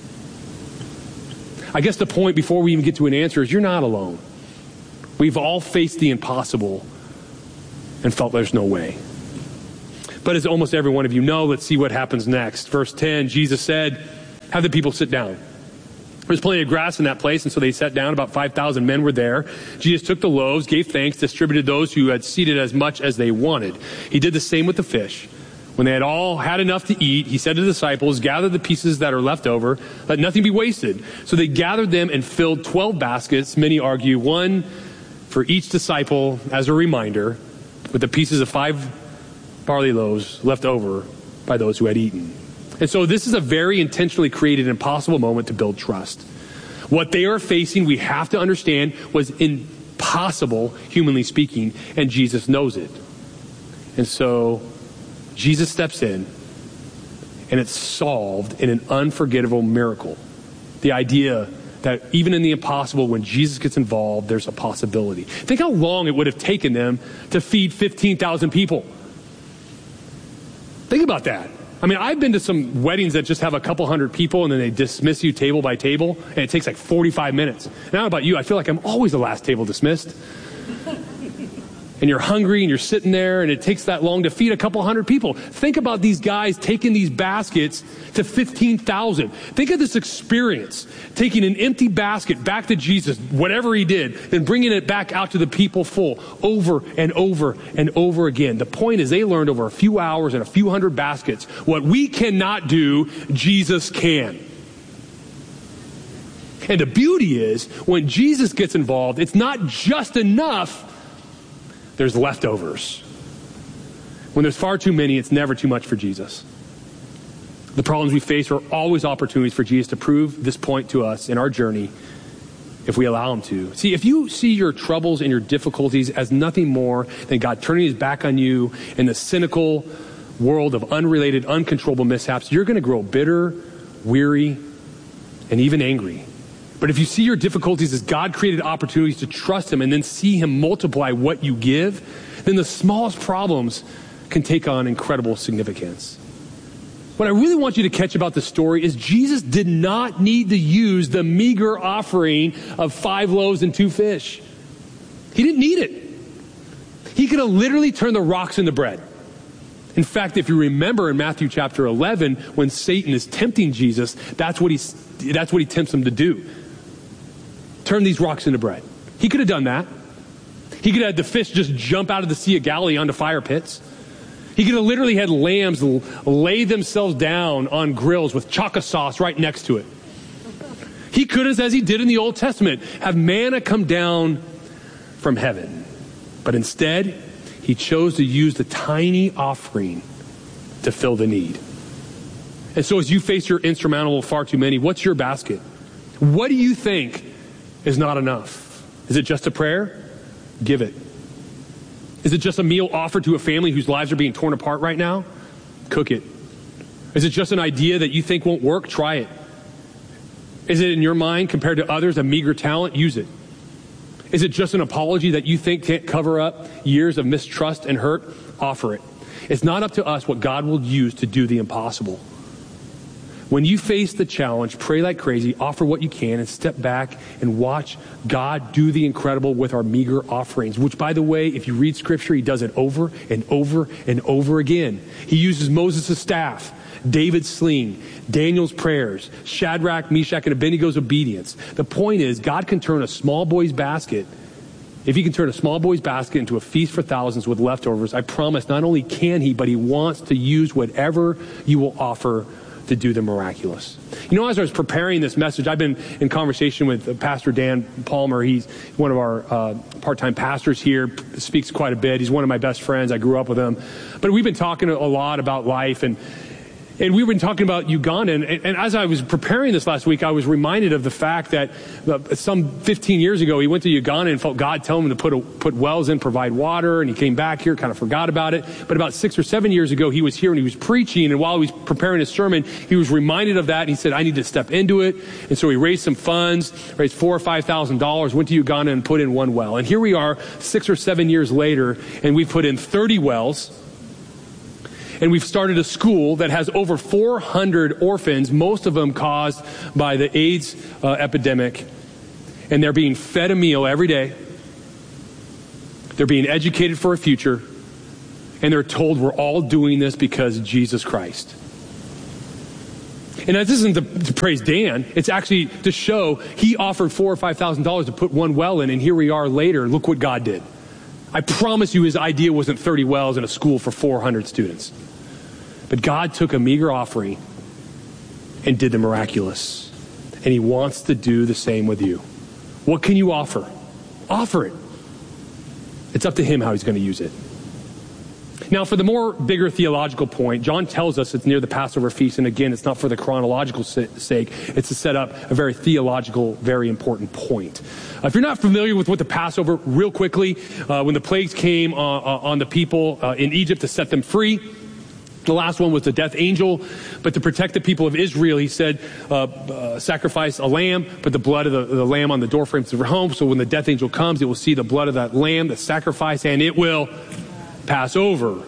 S4: I guess the point before we even get to an answer is you're not alone. We've all faced the impossible and felt there's no way. But as almost every one of you know, let's see what happens next. Verse ten, Jesus said, have the people sit down. There's plenty of grass in that place, and so they sat down. About five thousand men were there. Jesus took the loaves, gave thanks, distributed those who had seated as much as they wanted. He did the same with the fish. When they had all had enough to eat, he said to the disciples, gather the pieces that are left over, let nothing be wasted. So they gathered them and filled twelve baskets, many argue, one for each disciple as a reminder, with the pieces of five barley loaves left over by those who had eaten. And so this is a very intentionally created impossible moment to build trust. What they are facing, we have to understand, was impossible, humanly speaking, and Jesus knows it. And so Jesus steps in, and it's solved in an unforgettable miracle. The idea that even in the impossible, when Jesus gets involved, there's a possibility. Think how long it would have taken them to feed fifteen thousand people. Think about that. I mean, I've been to some weddings that just have a couple hundred people and then they dismiss you table by table, and it takes like forty-five minutes. And I don't know about you, I feel like I'm always the last table dismissed. And you're hungry and you're sitting there and it takes that long to feed a couple hundred people. Think about these guys taking these baskets to fifteen thousand. Think of this experience, taking an empty basket back to Jesus, whatever he did, then bringing it back out to the people full over and over and over again. The point is they learned over a few hours and a few hundred baskets what we cannot do, Jesus can. And the beauty is when Jesus gets involved, it's not just enough. There's leftovers. When there's far too many, it's never too much for Jesus. The problems we face are always opportunities for Jesus to prove this point to us in our journey if we allow him to. See, if you see your troubles and your difficulties as nothing more than God turning his back on you in the cynical world of unrelated, uncontrollable mishaps, you're going to grow bitter, weary, and even angry. But if you see your difficulties as God-created opportunities to trust him and then see him multiply what you give, then the smallest problems can take on incredible significance. What I really want you to catch about the story is Jesus did not need to use the meager offering of five loaves and two fish. He didn't need it. He could have literally turned the rocks into bread. In fact, if you remember in Matthew chapter eleven, when Satan is tempting Jesus, that's what, he's, that's what he tempts him to do. Turn these rocks into bread. He could have done that. He could have had the fish just jump out of the Sea of Galilee onto fire pits. He could have literally had lambs lay themselves down on grills with chocolate sauce right next to it. He could have, as he did in the Old Testament, have manna come down from heaven. But instead, he chose to use the tiny offering to fill the need. And so as you face your insurmountable far too many, what's your basket? What do you think is not enough? Is it just a prayer? Give it. Is it just a meal offered to a family whose lives are being torn apart right now? Cook it. Is it just an idea that you think won't work? Try it. Is it in your mind, compared to others, a meager talent? Use it. Is it just an apology that you think can't cover up years of mistrust and hurt? Offer it. It's not up to us what God will use to do the impossible. When you face the challenge, pray like crazy, offer what you can, and step back and watch God do the incredible with our meager offerings, which, by the way, if you read Scripture, he does it over and over and over again. He uses Moses' staff, David's sling, Daniel's prayers, Shadrach, Meshach, and Abednego's obedience. The point is, God can turn a small boy's basket, if he can turn a small boy's basket into a feast for thousands with leftovers, I promise not only can he, but he wants to use whatever you will offer to do the miraculous. You know, as I was preparing this message, I've been in conversation with Pastor Dan Palmer. He's one of our uh, part-time pastors here, speaks quite a bit. He's one of my best friends. I grew up with him. But we've been talking a lot about life, and And we've been talking about Uganda, and, and as I was preparing this last week, I was reminded of the fact that uh, some fifteen years ago, he went to Uganda and felt God tell him to put a, put wells in, provide water, and he came back here, kind of forgot about it. But about six or seven years ago, he was here and he was preaching, and while he was preparing his sermon, he was reminded of that, and he said, I need to step into it. And so he raised some funds, raised four or five thousand dollars, went to Uganda and put in one well. And here we are, six or seven years later, and we've put in thirty wells. And we've started a school that has over four hundred orphans, most of them caused by the AIDS uh, epidemic. And they're being fed a meal every day. They're being educated for a future. And they're told we're all doing this because of Jesus Christ. And this isn't to, to praise Dan. It's actually to show he offered four or five thousand dollars to put one well in, and here we are later. Look what God did. I promise you his idea wasn't thirty wells in a school for four hundred students. But God took a meager offering and did the miraculous. And he wants to do the same with you. What can you offer? Offer it. It's up to him how he's going to use it. Now, for the more bigger theological point, John tells us it's near the Passover feast. And again, it's not for the chronological sake. It's to set up a very theological, very important point. Uh, if you're not familiar with what the Passover, real quickly, uh, when the plagues came uh, uh, on the people uh, in Egypt to set them free, the last one was the death angel, but to protect the people of Israel, he said, uh, uh, sacrifice a lamb, put the blood of the, the lamb on the doorframes of your home, so when the death angel comes, it will see the blood of that lamb, the sacrifice, and it will pass over.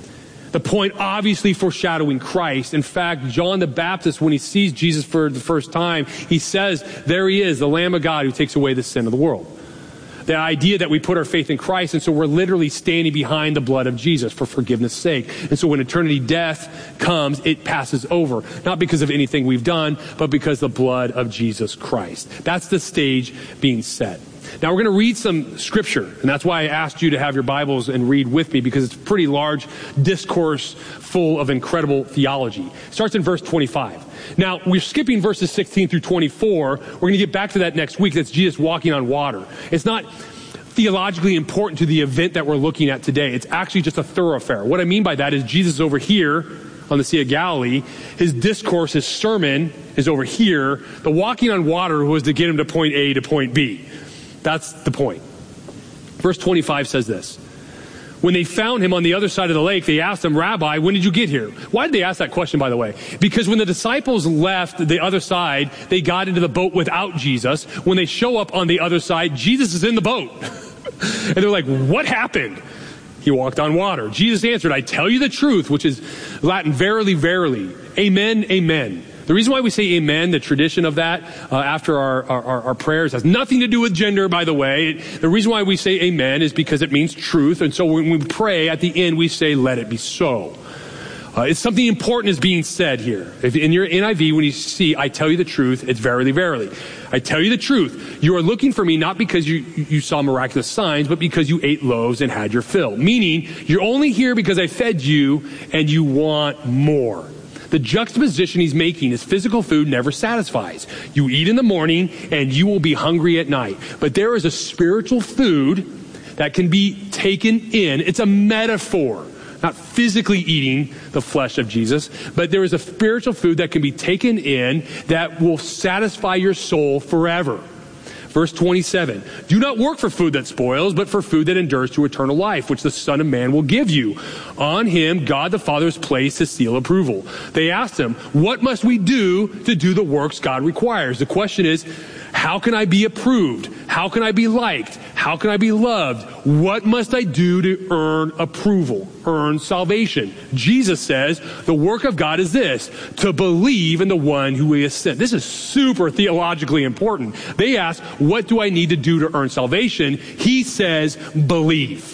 S4: The point obviously foreshadowing Christ. In fact, John the Baptist, when he sees Jesus for the first time, he says, there he is, the Lamb of God who takes away the sin of the world. The idea that we put our faith in Christ, and so we're literally standing behind the blood of Jesus for forgiveness' sake. And so when eternity death comes, it passes over. Not because of anything we've done, but because of the blood of Jesus Christ. That's the stage being set. Now we're going to read some scripture, and that's why I asked you to have your Bibles and read with me, because it's a pretty large discourse full of incredible theology. It starts in verse twenty-five. Now, we're skipping verses sixteen through twenty-four. We're going to get back to that next week. That's Jesus walking on water. It's not theologically important to the event that we're looking at today. It's actually just a thoroughfare. What I mean by that is Jesus over here on the Sea of Galilee. His discourse, his sermon is over here. The walking on water was to get him to point A to point B. That's the point. Verse twenty-five says this. When they found him on the other side of the lake, they asked him, Rabbi, when did you get here? Why did they ask that question, by the way? Because when the disciples left the other side, they got into the boat without Jesus. When they show up on the other side, Jesus is in the boat. And they're like, what happened? He walked on water. Jesus answered, I tell you the truth, which is Latin, verily, verily. Amen, amen. The reason why we say amen, the tradition of that uh, after our, our, our prayers, has nothing to do with gender, by the way. The reason why we say amen is because it means truth. And so when we pray at the end, we say, let it be so. Uh, it's something important is being said here. If in your N I V, when you see, I tell you the truth, it's verily, verily. I tell you the truth. You are looking for me not because you, you saw miraculous signs, but because you ate loaves and had your fill. Meaning, you're only here because I fed you and you want more. The juxtaposition he's making is physical food never satisfies. You eat in the morning and you will be hungry at night. But there is a spiritual food that can be taken in. It's a metaphor, not physically eating the flesh of Jesus, but there is a spiritual food that can be taken in that will satisfy your soul forever. Verse twenty-seven, do not work for food that spoils, but for food that endures to eternal life, which the Son of Man will give you. On him, God the Father has placed his seal of approval. They asked him, what must we do to do the works God requires? The question is, how can I be approved? How can I be liked? How can I be loved? What must I do to earn approval, earn salvation? Jesus says, the work of God is this, to believe in the one who he has sent. This is super theologically important. They ask, what do I need to do to earn salvation? He says, believe.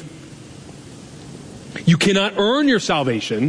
S4: You cannot earn your salvation.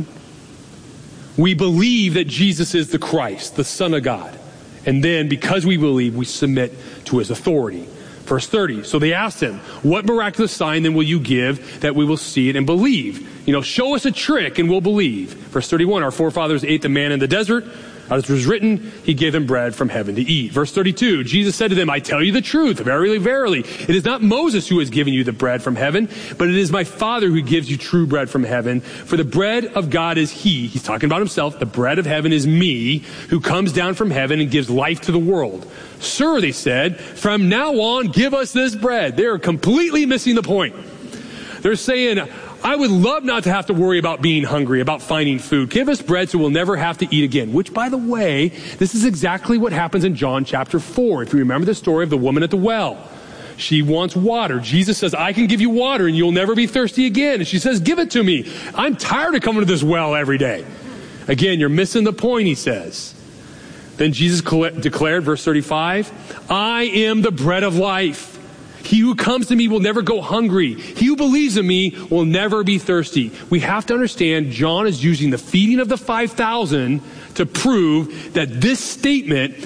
S4: We believe that Jesus is the Christ, the Son of God. And then, because we believe, we submit to his authority. Verse thirty, so they asked him, what miraculous sign then will you give that we will see it and believe? You know, show us a trick and we'll believe. Verse thirty-one, our forefathers ate the manna in the desert. As it was written, he gave them bread from heaven to eat. Verse thirty-two, Jesus said to them, I tell you the truth, verily, verily, it is not Moses who has given you the bread from heaven, but it is my Father who gives you true bread from heaven. For the bread of God is he, he's talking about himself, the bread of heaven is me, who comes down from heaven and gives life to the world. Sir, they said, from now on, give us this bread. They're completely missing the point. They're saying, I would love not to have to worry about being hungry, about finding food. Give us bread so we'll never have to eat again. Which, by the way, this is exactly what happens in John chapter four. If you remember the story of the woman at the well. She wants water. Jesus says, I can give you water and you'll never be thirsty again. And she says, give it to me. I'm tired of coming to this well every day. Again, you're missing the point, he says. Then Jesus declared, verse thirty-five, I am the bread of life. He who comes to me will never go hungry. He who believes in me will never be thirsty. We have to understand John is using the feeding of the five thousand to prove that this statement